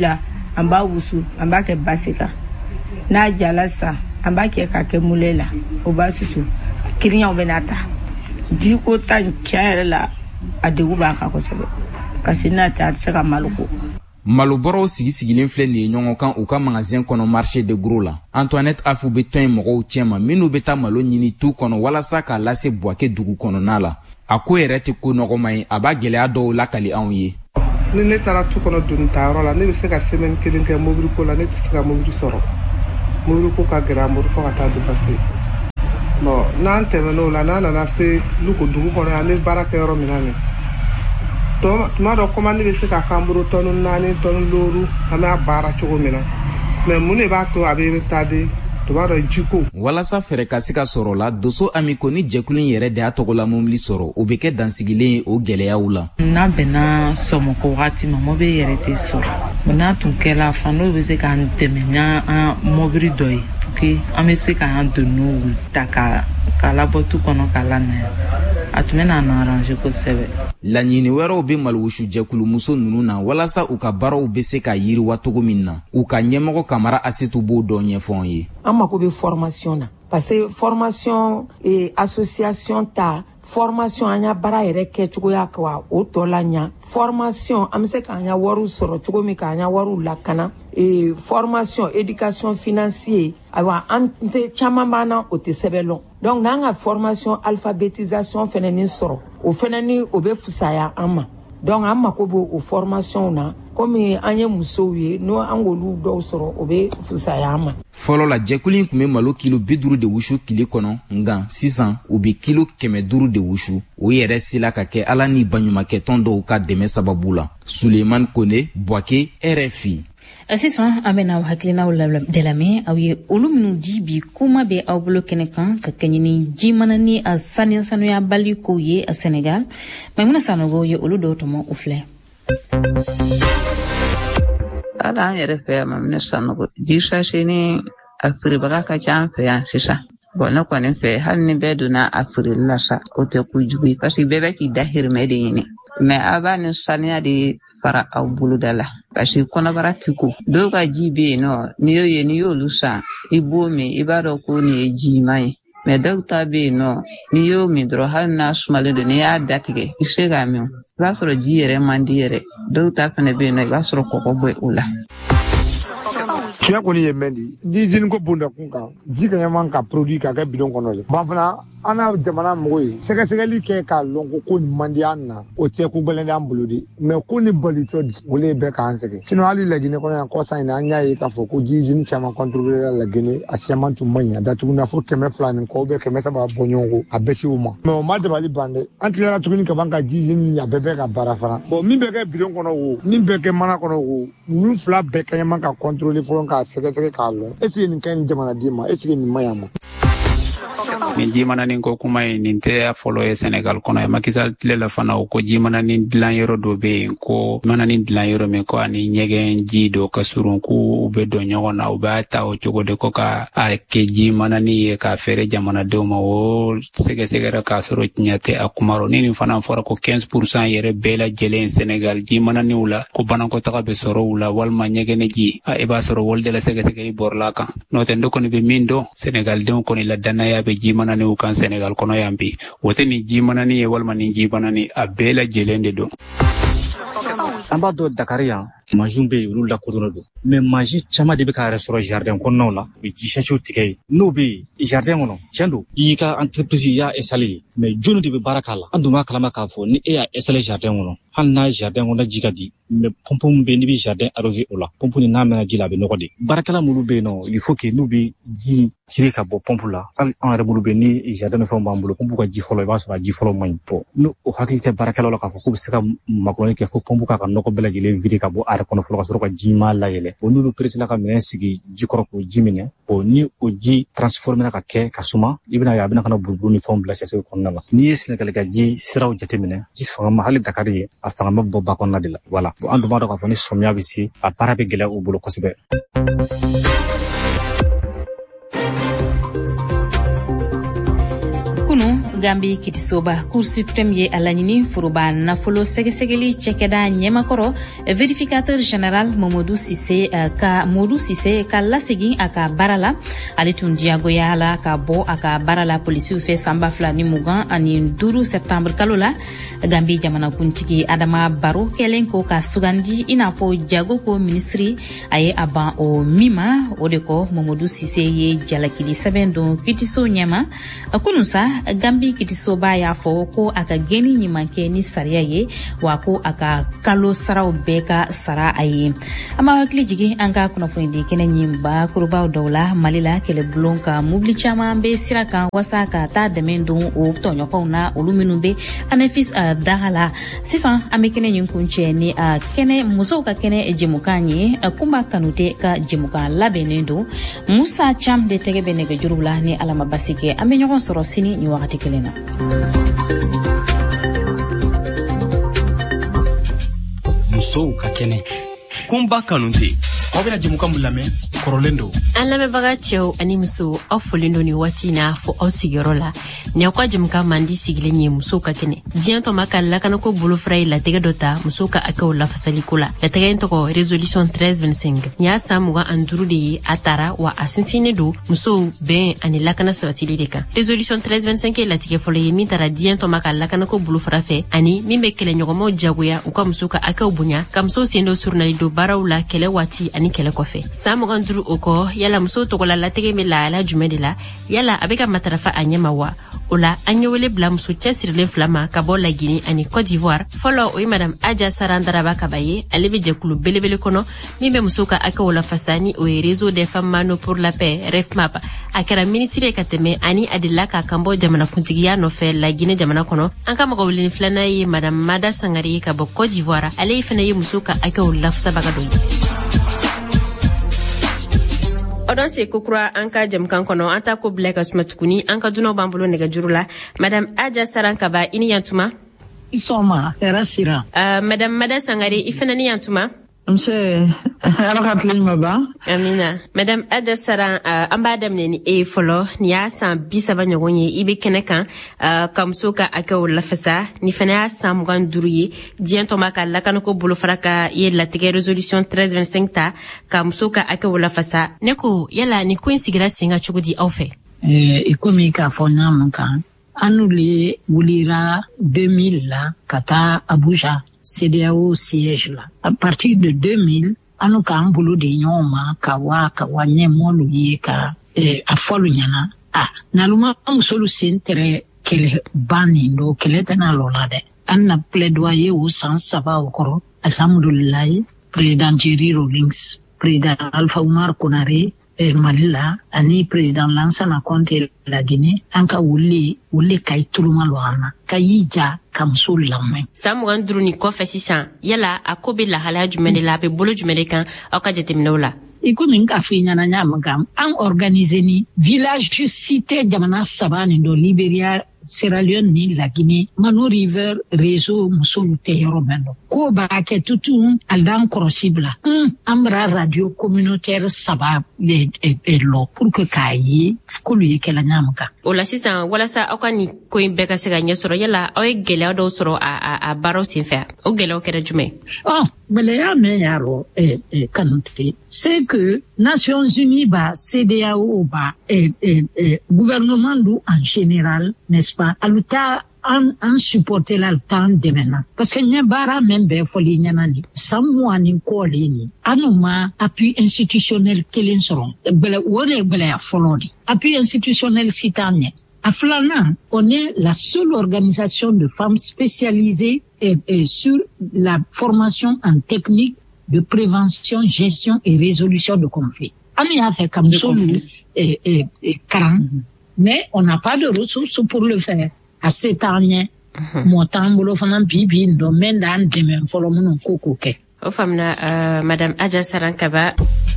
an b'a wusu an b'a kɛ basi kan n'a jala sa an b'a kɛ ka kɛ mule la o b'a susu kiriɲaw bɛ n'a ta jiko ta tiɲɛ yɛrɛ la a degu b'a kan kosɛbɛ parce que n'a tɛ a tɛ se ka malo ko. malobɔrɔw sigi sigilen filɛ nin ye ɲɔgɔn kan u ka magasin kɔnɔ marché de gros la Antoinette Afu bɛ tɔn in mɔgɔw cɛma minnu bɛ taa malo ɲini tu kɔnɔ walasa k'a lase Buwake dugu kɔnɔna la a ko yɛrɛ tɛ ko nɔgɔma ye a b'a gɛlɛya dɔw lakali anw ye. ni ne taara tu kɔnɔ doni tayɔrɔ la ne bɛ se ka semaine kelen kɛ mobili ko la ne tɛ se ka mobili sɔrɔ mobili ko ka gɛrɛ an bolo fo ka taa dépasser bon n'an tɛmɛn'o la n'an nana se Luko dugu kɔnɔ an bɛ baara kɛ yɔrɔ min na nin tuma dɔ commande bɛ se ka k'an bolo tɔni naani tɔni duuru an b'a baara cogo min na mais mun de b'a to a bɛ retardé tuma dɔ jiko. walasa fɛɛrɛ ka se ka sɔrɔ la Doso Amiko ni jɛkulu in yɛrɛ de y'a tɔgɔla mobili sɔrɔ o bɛ kɛ dansigilen ye o gɛlɛyaw la. n'a bɛnna sɔmɔkɔ wagati ma mobili yɛrɛ tɛ sɔrɔ n'a tun kɛra fan dɔw bɛ se k'an dɛmɛ n'an mobili dɔ ye que an bɛ se k'an doniw ta ka k'a labɔ tu kɔnɔ k'a lanaya a tun bɛ n'an arrange kosɛbɛ. laɲini wɛrɛw bɛ maliwusu jɛkulu muso ninnu na walasa u ka baaraw bɛ se ka yiriwa cogo min na u ka ɲɛmɔgɔ Kamara Asetu b'o dɔ ɲɛfɔ an ye. an mako bɛ formation na parce que formation et association ta formation an ya baara yɛrɛ kɛ cogoya ka o tɔ la ɲa formation an bɛ se k'an ya wariw sɔrɔ cogo min k'an ya wariw lakana et formation éducation financier ayiwa an tɛ caman b'an na o tɛ sɛbɛn lɔn donc n'an ka formation alphabétisation fɛnɛ ni sɔrɔ o fɛnɛ ni o bɛ fisaya an ma donc an mako b'o o formation na komi an ye musow ye n'o an k'olu dɔw sɔrɔ o bɛ fisaya an ma. fɔlɔ la jɛkulu in tun bɛ malo kilo bi duuru de wusu tile kɔnɔ nka sisan u bɛ kilo kɛmɛ duuru de wusu o yɛrɛ sela ka kɛ ala ni baɲumankɛtɔn dɔw ka dɛmɛ sababu la. Suleiman Kone, Buwake, R F I. sisan an bɛna aw hakilinaw de lamɛn aw ye olu minnu di bi kuma bɛ aw bolo kɛnɛ kan ka kɛɲɛ ni ji mana ni a saniya sanuyabali kow ye a Senegal Maimuna Sanogo ye olu dɔw tɔmɔ u filɛ. ala an yɛrɛ fɛ yan Maimuna Sanogo ji sase ni a feerebaga ka ca an fɛ yan sisan bon ne kɔni fɛ hali ni bɛɛ donna a feereli la sa o tɛ kojugu ye parce que bɛɛ bɛ k'i dahirimɛ de ɲini mais a b'a ni saniya de fara aw boloda la parce que kɔnɔbara ti ko dɔw ka ji bɛ yen nɔ n'i y'o ye n'i y'olu san i b'o min i b'a dɔn ko nin ye jiman ye mais dɔw ta bɛ yen nɔ n'i y'o min dɔrɔn hali n'a sumalen don n'i y'a datigɛ i se k'a min i b'a sɔrɔ ji yɛrɛ man di yɛrɛ dɔw ta fana bɛ yen nɔ i b'a sɔrɔ kɔgɔ bɛ o la. tiɲɛ kɔni ye mɛn di ni jini ko bonda kun kan ji ka ɲɛman ka produit ka kɛ bidon kɔnɔ le ban fana an n'a jamana mɔgɔw ye sɛgɛsɛgɛli kɛ k'a lɔn ko ko nin man di an na o tɛ ko gɛlɛn d'an bolo de mais ko ni balitɔ o le bɛ k'an sɛgɛn sinon hali Laginɛ kɔnɔ yan kɔsan in na an y'a ye k'a fɔ ko ji jini caman contribué la Laginɛ a caman tun man ɲi a datuguna fo kɛmɛ fila ni kɔ ou bien kɛmɛ saba bɔ ɲɔgɔn ko a bɛɛ se o ma mais o ma dabali ban dɛ an tilara tuguni ka ban ka ji jini a bɛɛ bɛ ka baara fana bon min bɛ kɛ bidon kɔnɔ o min bɛ kɛ mana kɔnɔ o ninnu fila bɛɛ ka ɲɛman ka contrôler fɔlɔ k'a sɛgɛsɛgɛ k'a lɔn est ce que nin ka ɲi ni jamanaden ma est ce que nin man ɲi a ma. nin jimananin ko kuma ye nin tɛ fɔlɔ ye Senegal kɔnɔ ye Macky Sall tile la fana o ko jimananin dilan yɔrɔ dɔ bɛ yen ko jimananin dilan yɔrɔ min ko ani ɲɛgɛn ji dɔ ka surun ko u bɛ don ɲɔgɔn na u b'a ta o cogo de ko ka a kɛ jimananin ye k'a feere jamanadenw ma o sɛgɛsɛgɛra k'a sɔrɔ tiɲɛ tɛ a kuma rɔ ni nin fana fɔra ko quinze pour cent yɛrɛ bɛɛ lajɛlen Senegal jimananinw la ko banakɔtaga bɛ sɔrɔ u la walima ɲɛgɛn ji i b'a sɔrɔ wali de la sɛgɛsɛgɛli bɔrɔla kan n'o tɛ ne kɔni bɛ min dɔn Senegaldenw kɔni la danaya bɛ jimananiw kan Senegal kɔnɔ yan bi o tɛ nin jimanani ye walima nin jibanani a bɛɛ lajɛlen de don. an b'a dɔn Dakar yan mansiw bɛ yen olu lakodɔnnen don mais mansi caman de bɛ k'a yɛrɛ sɔrɔ jardin kɔnɔnaw la u bɛ ji sasiw tigɛ yen n'o bɛ yen jardin kɔnɔ tiɲɛ don i y'i ka entreprise i y'a installé mais jɔnni de bɛ baara k'a la an dun b'a kalama k'a fɔ ni e y'a installé jardin kɔnɔ hali n'a jardin kɔnɔ ji ka di mais pompe min bɛ yen n'i bɛ jardin arrosé o la pompe nin n'a mɛnna ji la a bɛ nɔgɔ de baarakɛla minnu bɛ yen nɔ il faut que n'u bɛ ji siri ka bɔ pompe la hali an yɛrɛ bolo bɛ yen ni jardin ni fɛnw b'an bolo pompe ka ji fɔlɔ i b'a sɔrɔ a ji fɔlɔ man ɲi bɔn n'o o hakili tɛ baarakɛlaw la k'a fɔ k'u bɛ se ka makɔnɔni kɛ fo pompe k'a ka nɔgɔ bɛɛ lajɛlen vide ka bɔ a yɛrɛ kɔnɔ fɔlɔ ka sɔrɔ ka ji ma layɛlɛ o n'olu peresela ka minɛn sigi ji kɔrɔ k'o ji minɛ o ni o ji transformé ka kɛ ka suma i bɛna ye a bɛna ka na buruburu ni fɛnw bila sɛsɛ kɔnɔna la n'i ye Sénégal ka ji siraw jateminɛ ji fanga ma hali Dakar ye a fanga ma bɔ ba kɔnɔna de la voilà bon an dun b'a dɔn k'a fɔ ni sɔmiya bɛ se a baara bɛ gɛlɛya u bolo kosɛbɛ. kunu Gambi kitisoba Cour suprême ye alanini furuba nafolo segesegeli cekeda nyemakoro vérificateur général Mamadou Cissé ka Modou Cissé ka lasegi aka barala alitun diagoya la ka bo aka barala polisi fe samba flani mugan ani duru septembre kalola Gambi jamana kuntigi Adama Barrow kelenko ka sugandi inafo jago ko ministry aye aban o mima odeko Mamadou Cissé ye jalakidi sebendo kitiso nyama akunusa Gambi kitiso ba ya fo ko aka geni nyimanke ni sariya ye wako aka kalo sarau beka sara aye ama hakli jigi anga kuna fundi kene nyimba kuruba dawla malila kele blonka mubli chama be siraka wasaka ta demendo o tonyo fauna oluminube anefis dahala sisan amekene nyunkunche ni kene muso ka kene ejimukanye kumba kanute ka jimuka labenendo Musa Cham de tegebe nege jurula ni alama basike amenyo soro sini ni wakati kelena muso ka kene kumba kanunti wabena jimuka mulame korolendo alame baga chew ani muso ofolindo ni watina fo osigorola ne kwa jimuka mandi sigile ni muso ka kene dianto makalla kana ko bulu fray la tege dota muso ka akaw la fasali kula la tege ntoko resolution treize vingt-cinq nya samuga anduru de atara wa asinsine do muso ben ani lakana sabatili deka resolution treize vingt-cinq la tege folo yemi tara dianto makalla kana ko bulu frafe ani mimbe kele nyogomo jaguya uka muso ka akaw bunya kamso sendo surnali do barawla kele wati ani kele kofe samuga anduru oko yala muso tokola la tege me la la jumedela yala abeka matarafa anyama wa ola anyewele bla muso chesirle flama kabola Guinée ani Côte d'Ivoire follow oy madame Adja Sarandaraba Kabaye alebe jekulu belebele kono mimbe musoka aka wala fasani o réseau des femmes mano pour la paix refmap akara ministre kateme ani adilla ka kambo jamana kuntigiya no fe la Guinée jamana kono anka magawlin flana yi madame Mada Sangari ka bo Côte d'Ivoire ale fana yi musoka aka wala fasabaga do Odon se kukura anka jamkan kono anta ko black asmatukuni anka duno bambulo nega jurula madame Adja Sarankaba ini yantuma isoma erasira uh, madame Mada Sangare ifena ni yantuma Mse alakatli maba amina madame Adja Saran uh, amba damne ni e folo ni ya san bisaba nyogonye ibe keneka uh, kamsoka aka wala fasa ni fena ya san mugan duruye diento maka lakana ko bulu faraka ye la tege resolution treize vingt-cinq ta kamsoka aka wala fasa neko yala ni ko insigira singa chugudi awfe eh ikomi ka fona manka anule wulira deux mille la kata Abuja C D A O siège là. À partir de deux mille, anu ka ambulu de nyoma kawa kawa nyemolu ye ka eh, afolu nyana. Ah, naluma musolu sentere kele bani ndo kele tena lolade. Anna plaidoyer au sens ça va okoro. Alhamdulillah, président Jerry Rawlings, président Alpha Oumar Konaré eh, Malila, ani président Lansana Conté la Guinée, anka wuli wuli kay tuluma loana. Kayija kamso lamme samugan druni ko fesisan yala akobe la hala jumene la be bolo jumene kan akajete minola iko minga finya na nyama gam an organiser ni village cité jamana sabani do Liberia Sierra Leone ni la Guinée Mano River réseau musolu te yoromendo ko ba ke tutu aldan crossibla um amra radio communautaire sabab le e, e lo pour que kayi ko lu yekela nyama ka ola sisan wala sa akani ko imbeka sega nyesoro yala o gele do soro a a, a baro sinfa o gele o kere jume oh bele ya me yaro e e kanute c'est que Nations Unies ba C D A O ba e e, e gouvernement du en général n'est-ce pas aluta an an supporter la temps de maintenant parce que nya bara membe foli nyanani samwani kolini anuma appui institutionnel kelen soron bele wole bele folodi appui institutionnel sitanye Aflana, on est la seule organisation de femmes spécialisée et, et sur la formation en technique de prévention, gestion et résolution de conflits. On y a fait comme ça, et, et, et quarante. Mais on n'a pas de ressources pour le faire. À cette année, mon temps, on a bibi, domaine d'un demain, faut le monde coco. Au femmes, Madame Adja Sarankaba.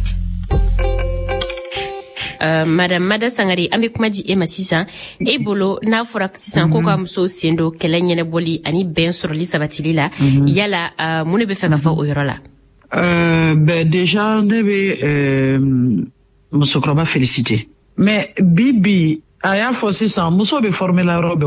Uh, Madame Mada Sangari ambe kuma di ema sisan e bolo na fora sisan ko ka muso sendo kele nyene boli ani ben sur li sabatili la yala uh, mune be feka fa o yoro la euh ben déjà ne be euh muso kroba féliciter mais bibi aya fo sisan muso be former la robe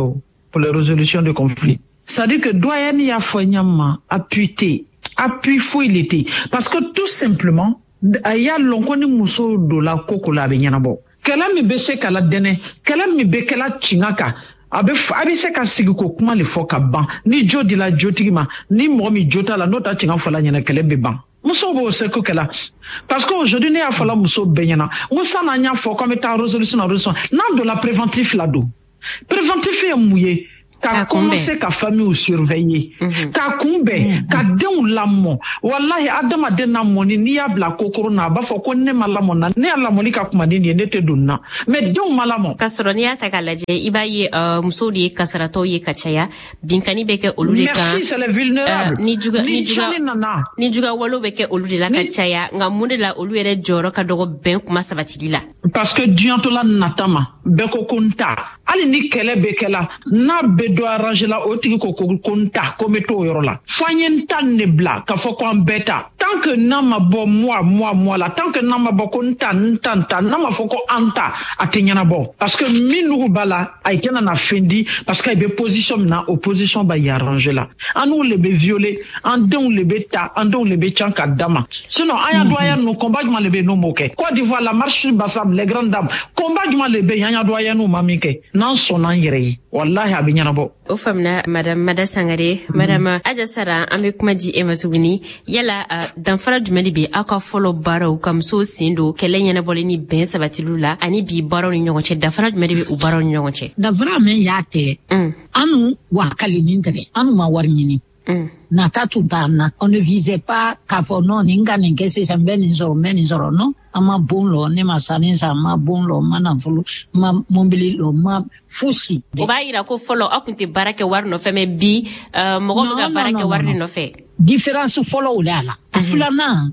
pour la résolution de conflits. C'est-à-dire que doyen y a foignama, appuyé, appui fou il était. Parce que tout simplement, il y a l'onkoni muso de la koko la benyanabo. Kela mi bese kala dene, kela mi be kela chingaka. Abe abe se ka sigi ko kuma le fo ka ban ni jodi la jotigima ni mo mi jota la nota chinga fola nyana kele be ban muso bo se ko kala parce que aujourd'hui ne a fola muso benyana musa na nya fo comme ta résolution na résolution nan de la préventif la do préventif e mouye ka commencer ka famille surveiller ka kumbe ka den lamo wallahi adama den na moni ni ya bla kokoro na ba fo ko ne malamo na ne ala moni ka kuma ni ne te dunna mais den malamo ka soro ni ata ka laje ibaye muso di kasarato ye kachaya binkani beke olude ka merci c'est les vulnérables ni juga ni juga ni juga walo beke olude la kachaya nga munde la olu ere joro ka dogo ben kuma sabatilila parce que diantola natama beko kunta ali ni kele bekela na be do arranger la otiki ko konta comme to yorola fanyen tan ne bla ka fo ko ambeta tant que nama bo moi moi moi la tant que nama bo konta ntanta nama fo ko anta atinyana bo parce que minu bala ay tena na fendi parce que be position na opposition ba y arranger la anu le be violer en don le beta en don le be chanka dama sinon aya doya no combat ma le be no moke Côte d'Ivoire la marche basam les grandes dames combat ma le be yanya doya no mamike nan sonan yere wallahi abinyana bo o famna madame Madasangare madame Ajasara ame kuma di ematuguni yala uh, danfara jumeli be aka follow baro kam so sindo kelenya na boleni ben sabatilula ani bi baro ni nyonche danfara jumeli be u baro ni nyonche danfara men yate mm. anu wakali nindre anu ma warmini mm. na tatu dana on ne visait pas kafono ninga ningese sambeni zoro meni zoro no ama bonlo ne masanisa ma bonlo mana fulu ma mombili lo ma fusi o ba ira ko folo akunte barake war no fe me bi uh, mo go ga barake war no fe différence folo ulala afulana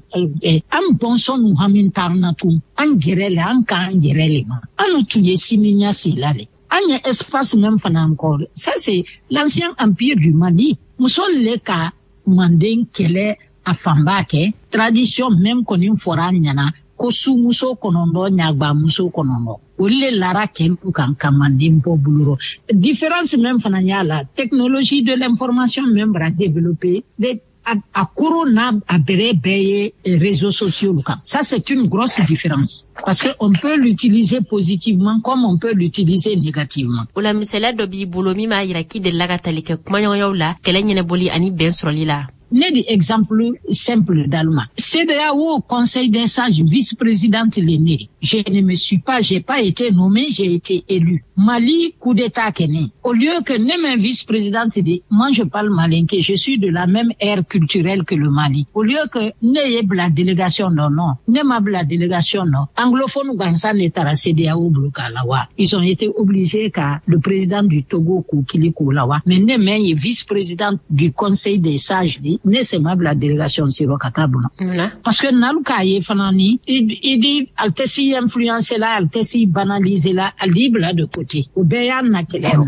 am bonson nu hamintarna tu angerele an ka angerele ma anu tuye siminya silale anya espace même fana encore ça c'est l'ancien empire du Mali musol le ka manden kele afambake tradition même konin foranyana ko su muso konondo nyagba muso konondo olle lara kelu kan kamandin po buluro différence même fana la technologie de l'information même bra développer des à corona à béré réseaux sociaux ça c'est une grosse différence parce que on peut l'utiliser positivement comme on peut l'utiliser négativement ola misela dobi bolomi ma ira ki de laga talike kuma yola kelenya boli ani ben solila né des exemples simples d'Allemagne. C D A O, Conseil des sages, vice-présidente l'aînée. Je ne me suis pas, j'ai pas été nommé, j'ai été élu. Mali, coup d'état Kenya. Au lieu que même un vice-présidente dit, moi je parle malinké, je suis de la même ère culturelle que le Mali. Au lieu que n'ayez la délégation non, non, n'aimable la délégation non. Anglophone Gansan est à la C D A O Blokalawa. Ils ont été obligés car le président du Togo Koukilikou Lawa, mais même un vice-président du Conseil des sages dit, n'est-ce la délégation Siro Katabuna. Parce que Naluka Yefanani, il dit, altesi influencer là, altesi banaliser là, alible là de côté. Ou bien, Nakelero.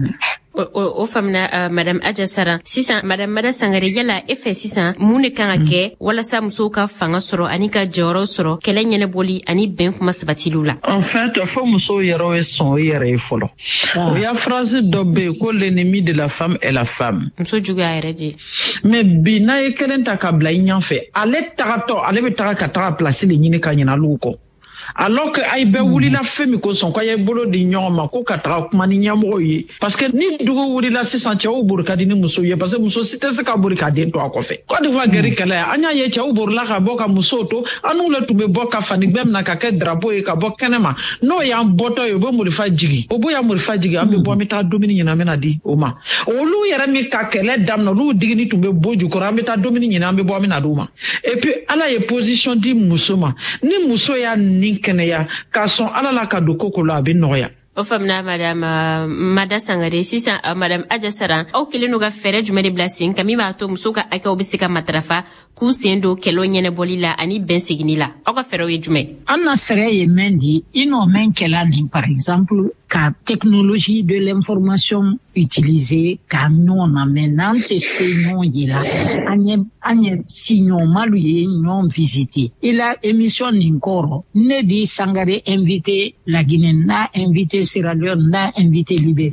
o famna uh, madame Ajasara sisan madame Madasangare yala efe sisan mune kan ake wala sa muso ka fanga soro ani ka joro soro kelenya ne boli ani ben kuma sabatilula en fait faut muso yero e son yere folo o ya phrase dobe ko l'ennemi de la femme est la femme muso juga ereji mais bina e kelenta ka bla nyanfe ale tarato ale be taraka tara placer le nyine ka nyina luko alors que ay be wuli la femi ko son ko ye bolo di nyoma ko katra kuma ni nyamo yi parce que ni dugo wuli la six cents chaw bur ka di ni muso ye parce que muso site se ka bur ka den to akofe ko de fois geri kala anya ye chaw bur la ka boka muso to anu le tumbe boka fani bem na ka ke drapeau e ka boka kenema no ya boto yo bo muri fa jigi o bo ya muri fa jigi ambe bo mi ta domini nyina mena di o ma o lu yere mi ka kele dam no lu digini tumbe boju ko ambe ta domini nyina ambe bo mi na duma et puis ala ye position di muso ma ni muso ya ni Kenya kason alala ka doko ko la bi noya o famna madame uh, Madasangare sisan uh, madame Ajasara o kilinu ga fere jumede blessing kami ba to muso ka aka obisika matrafa ku sendo kelo nyene bolila ani ben signila o ga fere we jume anna fere ye mendi ino men kelani par exemple ka technologie de l'information utilisée ka non maintenant testé non yela anye anye signon maluye non visité il a émission ninkoro ne di Sangare invité la Guinée na invité Sierra Leone na invité Libéria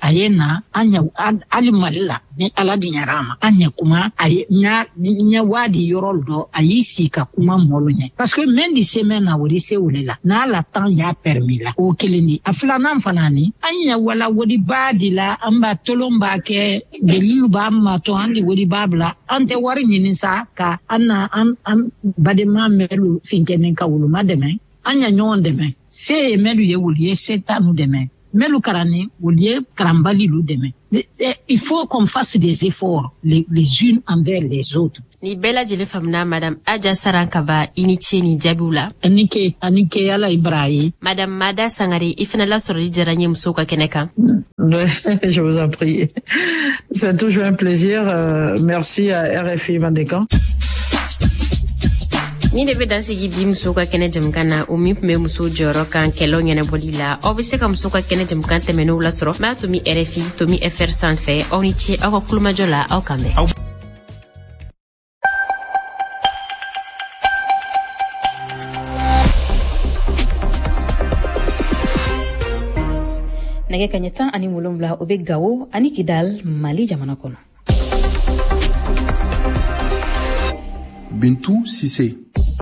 ayena anya ali malila ni ala dinyarama anya kuma ay nya nya wadi yoroldo ayisi ka kuma molonye parce que même di semaine na wodi se wulela na la temps ya permis la o keleni aflana fanani anya wala wodi badila amba tolomba ke delilu ba ma to andi wodi babla ante wari nyini sa ka anna an an badema melu finkenen ka wulu mademe anya nyon deme se melu ye wulu ye setanu deme melu karani wulu ye karambali lu deme. Il faut qu'on fasse des efforts les, les unes envers les autres. Ni bela jele famna Madame Adja Sarankaba initié ni Jabula. Anike anike ala Ibrahim. Madame Mada Sangari ifena la soroli jaranye musoka keneka. Je vous en prie. C'est toujours un plaisir. Euh, merci à R F I Mandekan. Ni de be dansi gidi musoka kene jamkana umi me muso joro kan kelo nyane bolila obise ka musoka kene jamkan temeno la soro ma to mi R F I to mi F R sanfe onichi ako kulma jola au kambe nage kanyeta ani mulumla obe gawo ani Kidal Mali jamana kono. Bintou Sissé.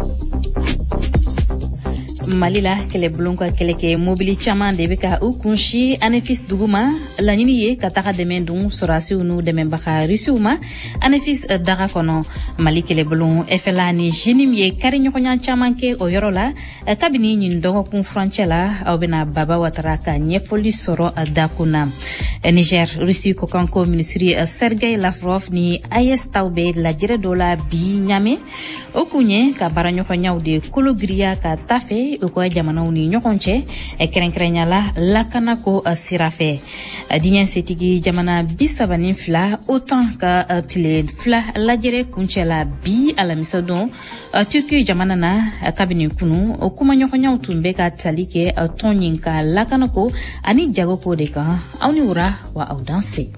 Malila kele blonko kele ke mobili chaman de beka u kunshi anefis duguma la nini ye kataka demendung sorasi unu demembaka risuma anefis daga kono mali kele blon efelani jinim ye karinyo konya chaman ke oyorola kabini nyin dogo kun franchela obena baba wataraka nyefoli soro dakuna Niger Russie ko kanko ministry Sergei Lavrov ni ayes tawbe la jere dola bi nyame okunye ka baranyo konya de kologria ka tafe ko jamana uni nyokonche e kerenkrenya la lakana ko sirafe dinyen setigi jamana bisabani fla autant ka tile fla lajere kunchela bi ala misadon turki jamana na kabini kunu kuma nyokonya utumbe ka talike tonyinka lakana ko ani jago ko de ka awni ura wa audanse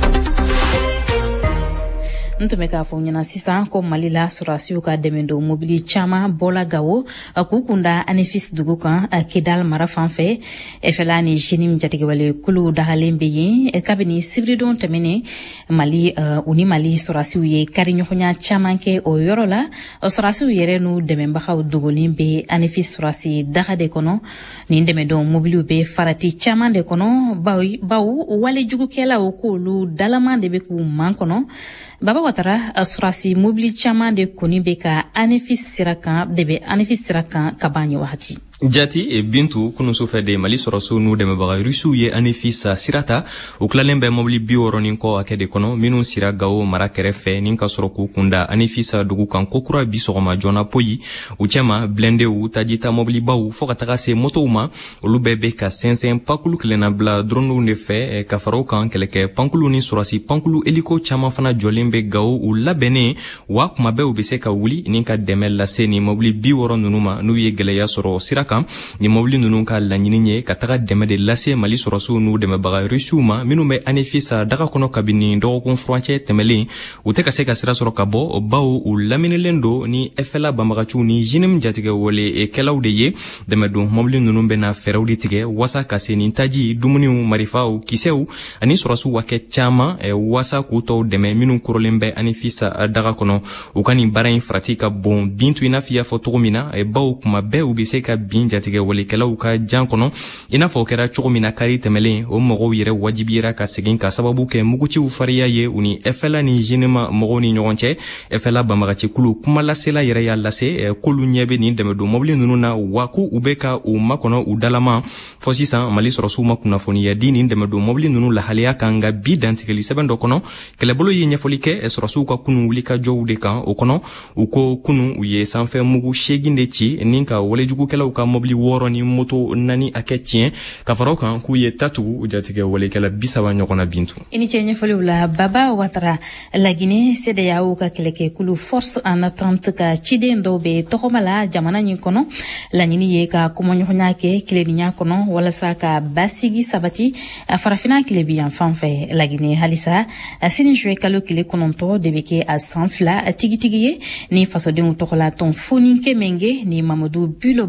ntumeka fonyana sisa ko malila surasiu ka demendo mobili chama bola gawo akukunda anefis dugukan Kidal marafanfe efelani jinim jatige wale kulu dahalembe yi kabini sibridon temene mali uh, uni mali surasiu ye karinyo nya chama ke oyorola surasiu yere nu dememba khaw dugolimbe anefis surasi dahade kono ni demendo mobili be farati chama de kono bawi bawu wale jugu kela okulu dalamande be ku man kono Baba Watara asurasi mobili chama de koni beka anefis sirakan debe anefis sirakan kabani wahati. Jati e Bintou kunusu fede Mali sorosu nu deme baga rusu ye anefisa sirata uklalembe mobili biworonin ko akede kono minu sira gawo mara kerefe ninka soroku kunda anefisa dugu kan kokura bisogoma jona poyi uchema blende u tajita mobili bawu foka takase moto uma ulubebe ka sensen pakulu klena bla dronu nefe e kafaro kan keleke pankulu ni surasi pankulu eliko chama fana jolembe gawo u labene wa kuma be ubese ka wuli ninka demel la seni mobili biworo nunuma nu ye geleya soro siraka ni mobili nunu ka laɲini ye ka taga dɛmɛ de lase Mali sɔrɔsiw n'u dɛmɛbaga rusiw ma minnu bɛ anefisa daga kɔnɔ kabini dɔgɔkun furancɛ tɛmɛlen u tɛ ka se ka sira sɔrɔ ka bɔ bawo u laminilen do ni efɛla banbagaciw ni jinim jatigɛ wale kɛlaw de ye dɛmɛdon mobili nunu bɛna fɛɛrɛw de tigɛ wasa ka se ni taji dumuniw marifaw kisɛw ani sɔrɔsiw wa kɛ caaman wasa k'u tɔw dɛmɛ minnu korolen bɛ anefisa daga kɔnɔ u ka nin baara in farati ka bon Bintou i n'a fɔ i y'a fɔ cogo min na bawo kuma bɛɛ u be se ka bin jatigɛ walekɛlaw ka jan kɔnɔ i n'a fɔ o kɛra cogo min na kari tɛmɛlen o mɔgɔw yɛrɛ wajibiyera ka segin ka sababu kɛ muguciw fariya ye u ni efɛla ni jinima mɔgɔw ni ɲɔgɔn cɛ efɛla banbagacikulu kumalasela yɛrɛ y'a lase k'olu ɲɛ be nin dɛmɛdon mobili nunu na wa ko u be ka u makɔnɔ u dalama fɔ sisan Mali sɔrɔsiw ma kunnafoniya di nin dɛmɛdon mobili nunu lahaliya kan nka bi dantigɛli sɛbɛn dɔ kɔnɔ kɛlɛbolo ye ɲɛfɔli kɛ sɔrɔsiw ka kunu wulikajɔw de kan o kɔnɔ u ko kunu u ye sanfɛ mugu segin de ci nin ka walejugukɛlaw ka mobili wɔɔrɔ ni moto nani a kɛ tiɲɛ ka faraw kan k'u ye tatugu jatigɛ walekɛla bisaba ɲɔgɔnna Bintou. I ni cɛ ɲɛfɔliw la Baba Watara Laginɛ C D A O ka kɛlɛkɛkulu force en attente ka ciden dɔw bɛ tɔgɔma la jamana ɲin kɔnɔ laɲini ye ka kɔmɔɲɔgɔnya kɛ tileninya kɔnɔ walasa ka basigi sabati farafina tile bi yan fan fɛ Laginɛ halisa sini juin kalo tile kɔnɔntɔn de bɛ kɛ a san fila tigitigi ye ni fasodenw tɔgɔla tɔn foni kɛmɛnge ni Mamadou Bulo Batunu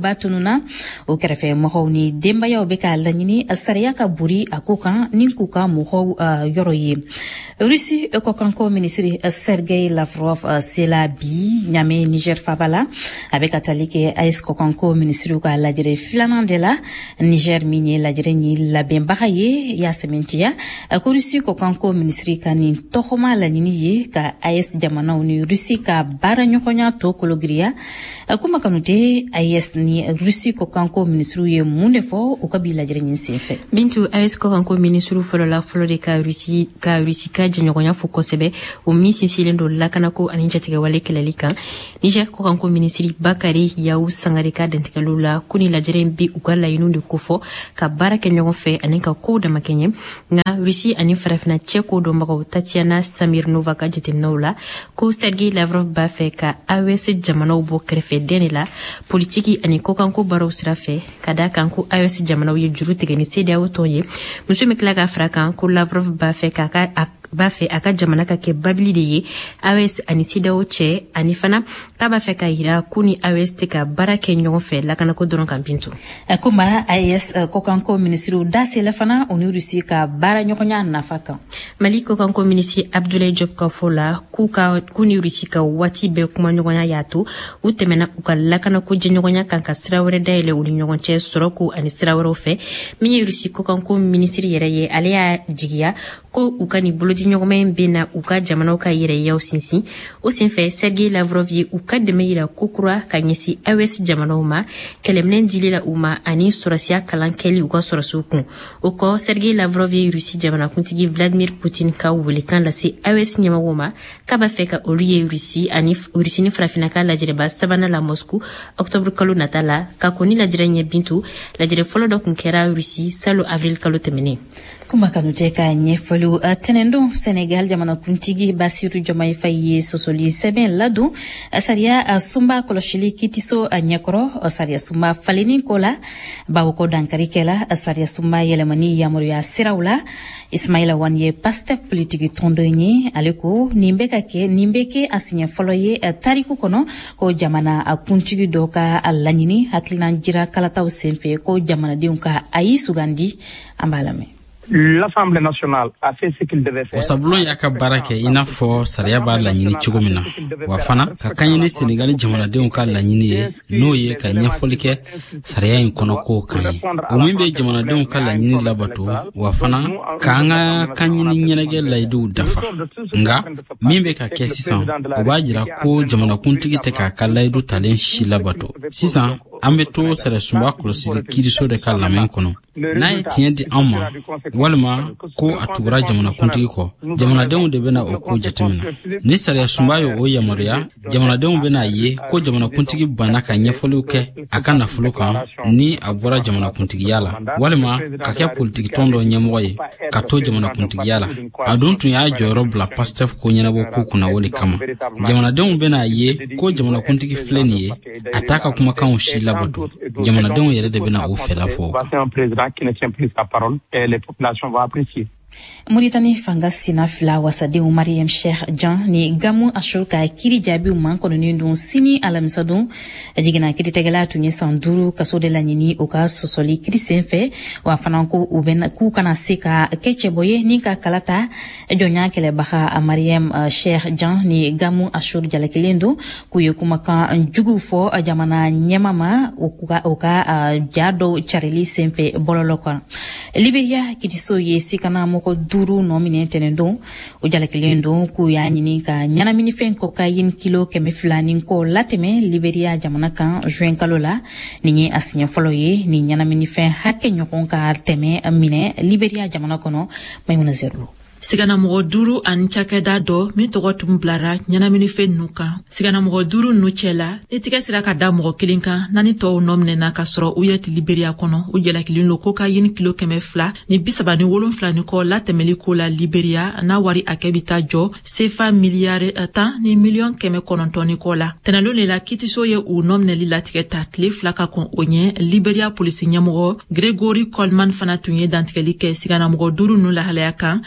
na o kɛrɛfɛ mɔgɔw ni denbayaw bɛ ka laɲini sariya ka buri a ko kan ni k'u ka mɔgɔw yɔrɔ ye. Rusi kɔkanko minisiri Sergei Lavrov sela bi ɲame Niger faba la a bɛ ka tali kɛ A E S kɔkanko minisiriw ka lajɛrɛ filanan de la. Niger min ye lajɛrɛ ni labɛnbaga ye y'a sɛmɛntiya ko Rusi kɔkanko minisiri ka nin tɔgɔma laɲini ye ka A E S jamanaw ni Rusi ka baara ɲɔgɔnya tɔ kologiriya. Kuma kanute A E S ni Rusi kɔkanko minisiriw ye mun de fɔ u ka bi lajɛrɛ nin senfɛ. Bintu A E S kɔkanko minisiriw fɔlɔ la fɔlɔ de ka Rusi ka Rusi ka jɛɲɔgɔnya fɔ kosɛbɛ o min sinsilen don lakanako ani jatigɛwale kɛlɛli kan. Niger kɔkanko minisiri Bakari Yawu Sangare ka dantigɛliw la ko ni lajɛrɛ bi u ka laɲiniw de kofɔ ka baara kɛ ɲɔgɔn fɛ ani ka kow dama kɛ ɲɛ. Nka Rusi ani farafina cɛ ko dɔnbagaw Tatiana Samirnova ka jateminɛw la ko Sergei Lavrov b'a fɛ ka A E S jamanaw bɔ kɛrɛfɛ den de la politiki ani kɔkanko baaraw sira fɛ ka da kan ko A E S jamanaw ye juru tigɛ ni C D A O tɔn ye. Muso min tila ka fara kan ko Lavrov b'a fɛ k'a ka b'a fɛ a ka jamana ka kɛ babili de ye A E S ani C D A O cɛ ani fana k'a b'a fɛ ka yira ko ni A E S tɛ ka baara kɛ ɲɔgɔn fɛ lakanako dɔrɔn kan. Bintu kuma A E S kɔkanko minisiriw da sela fana o ni Rusi ka baara ɲɔgɔnya nafa kan. Mali kɔkanko minisiri Abdoulaye Diop ka fɔ la k'u ka k'u ni Rusi ka waati bɛɛ kuma ɲɔgɔnya y'a to u tɛmɛna u ka lakanako jɛɲɔgɔnya kan ka sira wɛrɛ dayɛlɛ u ni ɲɔgɔn cɛ sɔrɔko ani sira wɛrɛw fɛ. Min ye Rusi kɔkanko minisiri yɛrɛ ye ale y'a jigiya ko u ka ni bolodi ɲɔgɔnma in bɛ na u ka jamanaw ka yɛrɛyaw sinsin. O senfɛ Sergei Lavrov ye u ka dɛmɛ yira ko kura ka ɲɛsin A E S jamanaw ma kɛlɛminɛn dili la u ma ani sɔrɔsiya kalan kɛli u ka sɔrɔsiw kun. O kɔ Sergei Lavrov ye Rusi jamanakuntigi Vladimir Putin ka welekan lase A E S ɲɛmɔgɔw ma k'a b'a fɛ ka olu ye Rusi ani Rusi ni farafina ka lajɛrɛba sabanan la Moscou octobre kalo nata la ka ko ni lajɛrɛ ɲɛ. Bintu lajɛrɛ fɔlɔ dɔ kun kɛra Rusi salo avril kalo tɛmɛnen. Kuma kanute ka ɲɛfɔliw tɛnɛndon Senegal jamanakuntigi Basiru Diomaye Faye ye sɔsɔli sɛbɛn ladon sariya sunba kɔlɔsili kitiso a ɲɛkɔrɔ sariya sunba faleni ko la bawo ko dankari kɛla sariya sunba yɛlɛmani yamaruya siraw la. Ismaila Wan ye Pastef politiki tɔndon ye ale ko nin bɛ ka kɛ nin bɛ kɛ a siɲɛ fɔlɔ ye tariku kɔnɔ ko jamana kuntigi dɔ ka laɲini hakilina jira kalataw senfɛ ko jamanadenw ka a y'i sugandi. An b'a lamɛn. L'Assemblée nationale a fait ce qu'il devait faire. Wasabulon y'a ka baara kɛ i n'a fɔ sariya b'a laɲini cogo min na wa fana ka kan ye ni Senegali jamanadenw ka laɲini ye n'o ye ka ɲɛfɔli kɛ sariya in kɔnɔ k'o kan ye o min bɛ jamanadenw ka laɲini labato wa fana k'an ka kan ɲini ɲɛnajɛ layidiw dafa nka min bɛ ka kɛ sisan o b'a jira ko jamanakuntigi tɛ k'a ka layidu talen si labato. Sisan an bɛ to sariyasunba kɔlɔsili kiiriso de ka lamɛn kɔnɔ n'a ye tiɲɛ di an ma walima ko a tugura jamanakuntigi kɔ jamanadenw de bɛna o ko jateminɛ. Ni sariyasunba ye o yamaruya jamanadenw bɛna ye ko jamanakuntigi banna ka ɲɛfɔliw kɛ a ka nafolo kan ni a bɔra jamanakuntigiya la walima ka kɛ politiki tɔn dɔ ɲɛmɔgɔ ye ka to jamanakuntigiya la a dun tun y'a jɔyɔrɔ bila Pastef ko ɲɛnabɔ ko kunna wale kama. Jamanadenw bɛna ye ko jamanakuntigi filɛ nin ye a t'a ka kumakanw si labato jamanadenw yɛrɛ de bɛna o fɛla fɔ. Qui ne tient plus sa parole et les populations vont apprécier. Mauritanie fanga sina fila wasadenw Mariam Sheikh Jan ni Gamu Ashur ka kiri jaabiw man kɔnɔnen don sini alamisa don jigina kiiritigɛla tun ye san duuru kaso de laɲini o ka sɔsɔli kiri senfɛ wa fana ko u bɛna k'u kana se ka kɛ cɛbɔ ye ni ka kalata jɔnya kɛlɛbaga Mariam Sheikh Jan ni Gamu Ashur jalakelen don k'u ye kumakan jugu fɔ jamana ɲɛma ma o ka o ka ja dɔw carili senfɛ bɔlɔlɔ kan. Liberia kitiso ye sikana mɔgɔ duuru nɔ minɛ tɛnɛn don o jalakelen don k'u y'a ɲini ka ɲɛnaminifɛn cocaïne kilo kɛmɛ fila ni kɔ latɛmɛ Liberia jamana kan juin kalo la nin ye a siɲɛ fɔlɔ ye ni ɲɛnaminifɛn hakɛ ɲɔgɔn ka tɛmɛ minɛ Liberia jamana kɔnɔ. Maimuna Zerlo. Siganamɔgɔ duuru ani cakɛda dɔ min tɔgɔ tun bilara ɲɛnaminifɛn ninnu kan. Siganamɔgɔ duuru ninnu cɛla ni tigɛ sera ka da mɔgɔ kelen kan naani tɔw nɔ minɛna ka sɔrɔ u yɛrɛ ti Liberia kɔnɔ u jalakililen don cocaïne kilo kɛmɛ fila ni bisaba ni wolonfila ni kɔ latɛmɛli ko la Liberia n'a wari hakɛ bi taa jɔ C F A miliyari tan ni miliyɔn kɛmɛ kɔnɔntɔn ni kɔ la. Tɛnɛnlon de la kitiso ye u nɔ minɛli latigɛ ta tile fila ka kɔn o ɲɛ Liberia polisi ɲɛmɔgɔ Gregory Coleman fana tun ye dantigɛli kɛ siganamɔgɔ duuru ninnu lahalaya kan ani u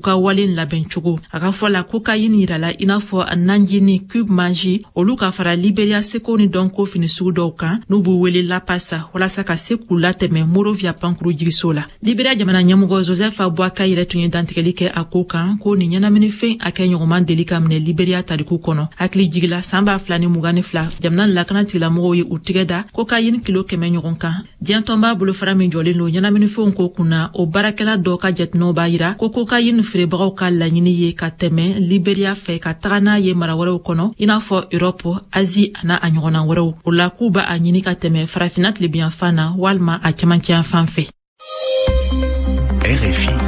ka walen labɛn cogo a ka fɔ la cocaïne yirala i n'a fɔ nanji ni cube magie olu ka fara Liberia seko ni dɔnko fini sugu dɔw kan n'u b'u wele la pasa walasa ka se k'u latɛmɛ Monrovia pankuru jigiso la. Liberia jamana ɲɛmɔgɔ Joseph Boakai yɛrɛ tun ye dantigɛli kɛ a ko kan ko ni ɲɛnaminifɛn a kɛ ɲɔgɔnman deli ka minɛ Liberia tariku kɔnɔ. Hakili jigila san b'a fila ni mugan ni fila jamana lakana tigilamɔgɔw ye u tigɛ da cocaïne kilo kɛmɛ ɲɔgɔn kan. Diɲɛtɔn b'a bolofara min jɔlen don ɲɛnaminifɛnw ko kunna o baarakɛla dɔw ka jateminɛw b'a yira ko cocaïne feerebagaw ka laɲini ye ka tɛmɛ Liberia fɛ ka taga n'a ye mara wɛrɛw kɔnɔ i n'a fɔ Europe, Asie ana a ɲɔgɔnna wɛrɛw. O la k'u b'a a ɲini ka tɛmɛ farafina tilebiyanfan na walima a cɛmancɛ fan fɛ. R F I.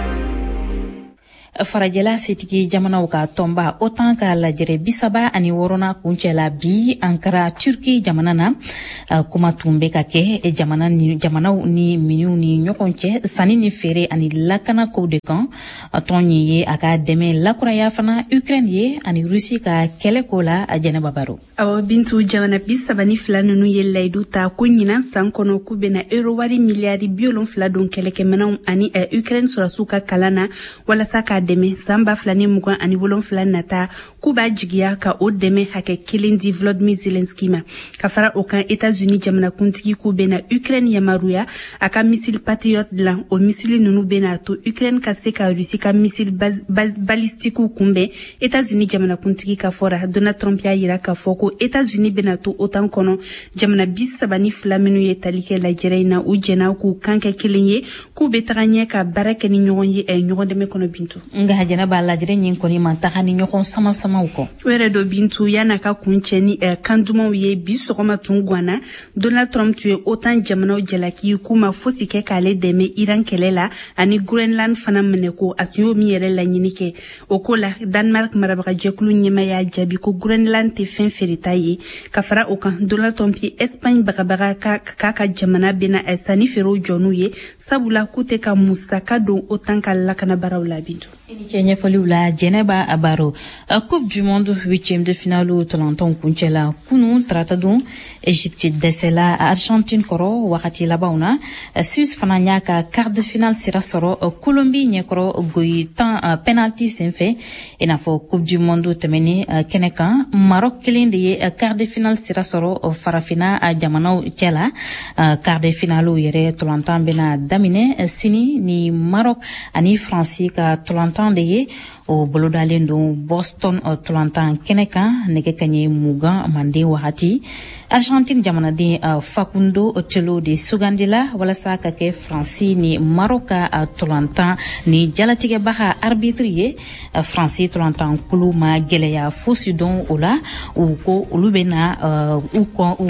farajɛla setigi jamanaw ka tɔnba OTAN ka lajɛrɛ bisaba ani wɔɔrɔnan kuncɛla bi Ankara Turki jamana na kuma tun bɛ ka kɛ jamana ni jamanaw ni miniw ni ɲɔgɔn cɛ sanni ni feere ani lakana kow de kan tɔn ye a ka dɛmɛ lakuraya fana Ukraine ye ani Rusi ka kɛlɛko la a Jɛnɛba Baro. Awɔ Bintu, jamana bisaba ni fila ninnu ye layidu ta ko ɲinan san kɔnɔ k'u bɛna euro wari miliyari bi wolonfila don kɛlɛkɛminɛnw ani Ukraine sɔrɔsiw ka kalan na walasa k'a dɛmɛ san ba fila ni mugan ani wolonfila nata k'u b'a jigiya ka o dɛmɛ hakɛ kelen di Volodymyr Zelensky ma. Ka fara o kan États-Unis jamanakuntigi k'u bɛna Ukraine yamaruya a ka missile Patriot dilan. O missile ninnu bɛna to Ukraine ka se ka Russie ka missile balistikiw kunbɛn. États-Unis jamanakuntigi ka fɔra Donald Trump y'a yira k'a fɔ ko États-Unis bɛna to OTAN kɔnɔ jamana bisaba ni fila minnu ye tali kɛ lajɛrɛ in na u jɛna k'u kan kɛ kelen ye k'u bɛ taga ɲɛ ka baara kɛ ni ɲɔgɔn ye ɲɔgɔn dɛmɛ kɔnɔ Bintu. Nga Jɛnɛba lajɛrɛ ɲin kɔni man taga ni ɲɔgɔn sama-samaw kɔ. O yɛrɛ dɔ Bintu yan'a ka kun cɛ ni kan dumanw ye bi sɔgɔma tun guanna Donald Trump tun ye OTAN jamanaw jalaki k'u ma fosi kɛ k'ale dɛmɛ Iran kɛlɛ la ani Groenland fana minɛ ko a tun y'o min yɛrɛ laɲini kɛ. O ko la Denmark marabagajɛkulu ɲɛma y'a jaabi ko Groenland tɛ fɛn feereta ye. Ka fara o kan Donald Trump ye Espagne bagabaga k'a ka jamana bɛna sanni feerew jɔn'u ye sabula k'u tɛ ka musaka don OTAN ka lakanabaraw la Bintu. Ni cɛ ɲɛfɔliw la Jɛnɛba Baro. Coupe du monde huitième de finale tɔlɔntɔn kuncɛla kunu tarata don Egypte dɛsɛla Argentine kɔrɔ wagati labanw na. Suisse fana y'a ka quart de finale sira sɔrɔ Colombie ɲɛkɔrɔ goyi tan penalty senfɛ i n'a fɔ Coupe du monde tɛmɛni kɛnɛ kan Maroc kelen de ye quart de finale sira sɔrɔ farafina jamanaw cɛla. Quart de finale yɛrɛ tɔlɔntan bɛna daminɛ sini ni Maroc ani France ka tɔlɔntan de ye o bolodalen don Boston tɔlɔntan kɛnɛ kan nɛgɛ kaɲɛ mugan manden wagati. Argentine jamanaden Facundo Telo de sugandila walasa ka kɛ France ni Maroc ka tɔlɔntan ni jalatigɛbaga arbitre ye. France tɔlɔntan kulu ma gɛlɛya fosi don o la u ko olu bɛna u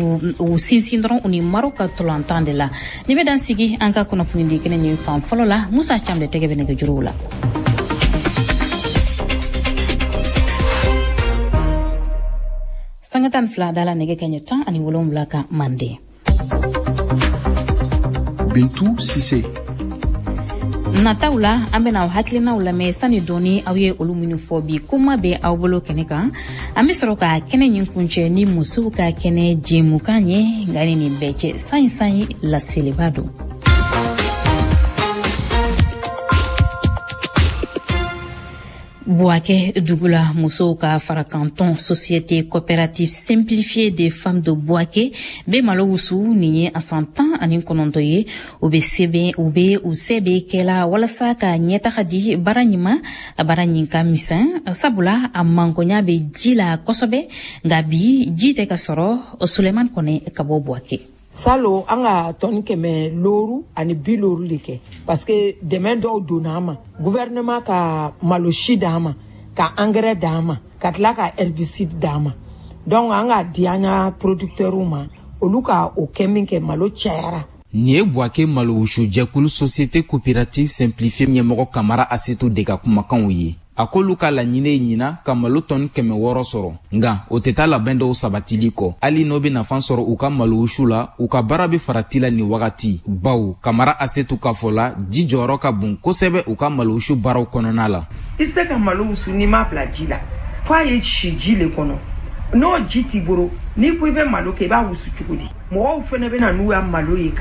u sinsin dɔrɔn u ni Maroc ka tɔlɔntan de la. Ni bɛ dan sigi an ka kunnafoni di kɛnɛ nin fan fɔlɔ la Musa Cam de tɛgɛ bɛ nɛgɛjuruw la. Sangatan fila dala nege kanya tan ani wolonwula ka mande. Bintu Sise. Nataw la an bɛna aw hakilinaw lamɛn sani dɔɔni aw ye olu minnu fɔ bi kuma bɛ aw bolo kɛnɛ kan an bɛ sɔrɔ ka kɛnɛ ɲin kuncɛ ni musow ka kɛnɛ jɛmukan ye nka ni nin bɛɛ cɛ sanyi sanyi laseliba don. Boaké Dugula musow ka fara canton société coopérative simplifiée des femmes de Boaké be malo wusu ni ye a san tan ani kɔnɔntɔn ye u be sɛbɛn u be u sɛbɛ kɛla walasa ka ɲɛtaga di baara ɲuman a baara ɲin ka misɛn sabula a mankonya be ji la kosɛbɛ nka bi ji tɛ ka sɔrɔ Suleman Kɔnɛ ka bɔ Boaké. Salo an ka tɔni kɛmɛ loru ani bi loru de kɛ parce que dɛmɛ dɔw donna an ma gouvernement ka malosi d'an ma ka engrais d'an ma ka tila ka herbicide d'an ma donc an ka di an ka producteurs ma olu ka o kɛ min kɛ malo cayara. Nin ye Boaké malo wusu jɛkulu société coopérative simplifiée ɲɛmɔgɔ Kamara Asetu de ka kumakanw ye. A k'olu ka laɲini ɲina ka malo tɔni kɛmɛ wɔɔrɔ sɔrɔ nka o tɛ taa labɛn dɔw sabatili kɔ hali n'o bɛ nafa sɔrɔ u ka malo wusu la u ka baara bɛ farati la nin wagati bawo Kamara Asetu ka fɔ la ji jɔyɔrɔ ka bon kosɛbɛ u ka malo wusu baaraw kɔnɔna la. I se ka malo wusu n'i m'a bila ji la fo a ye si ji le kɔnɔ n'o ji t'i bolo n'i ko i bɛ malo kɛ i b'a wusu cogo di mɔgɔw fana bɛ na n'u ya malo ye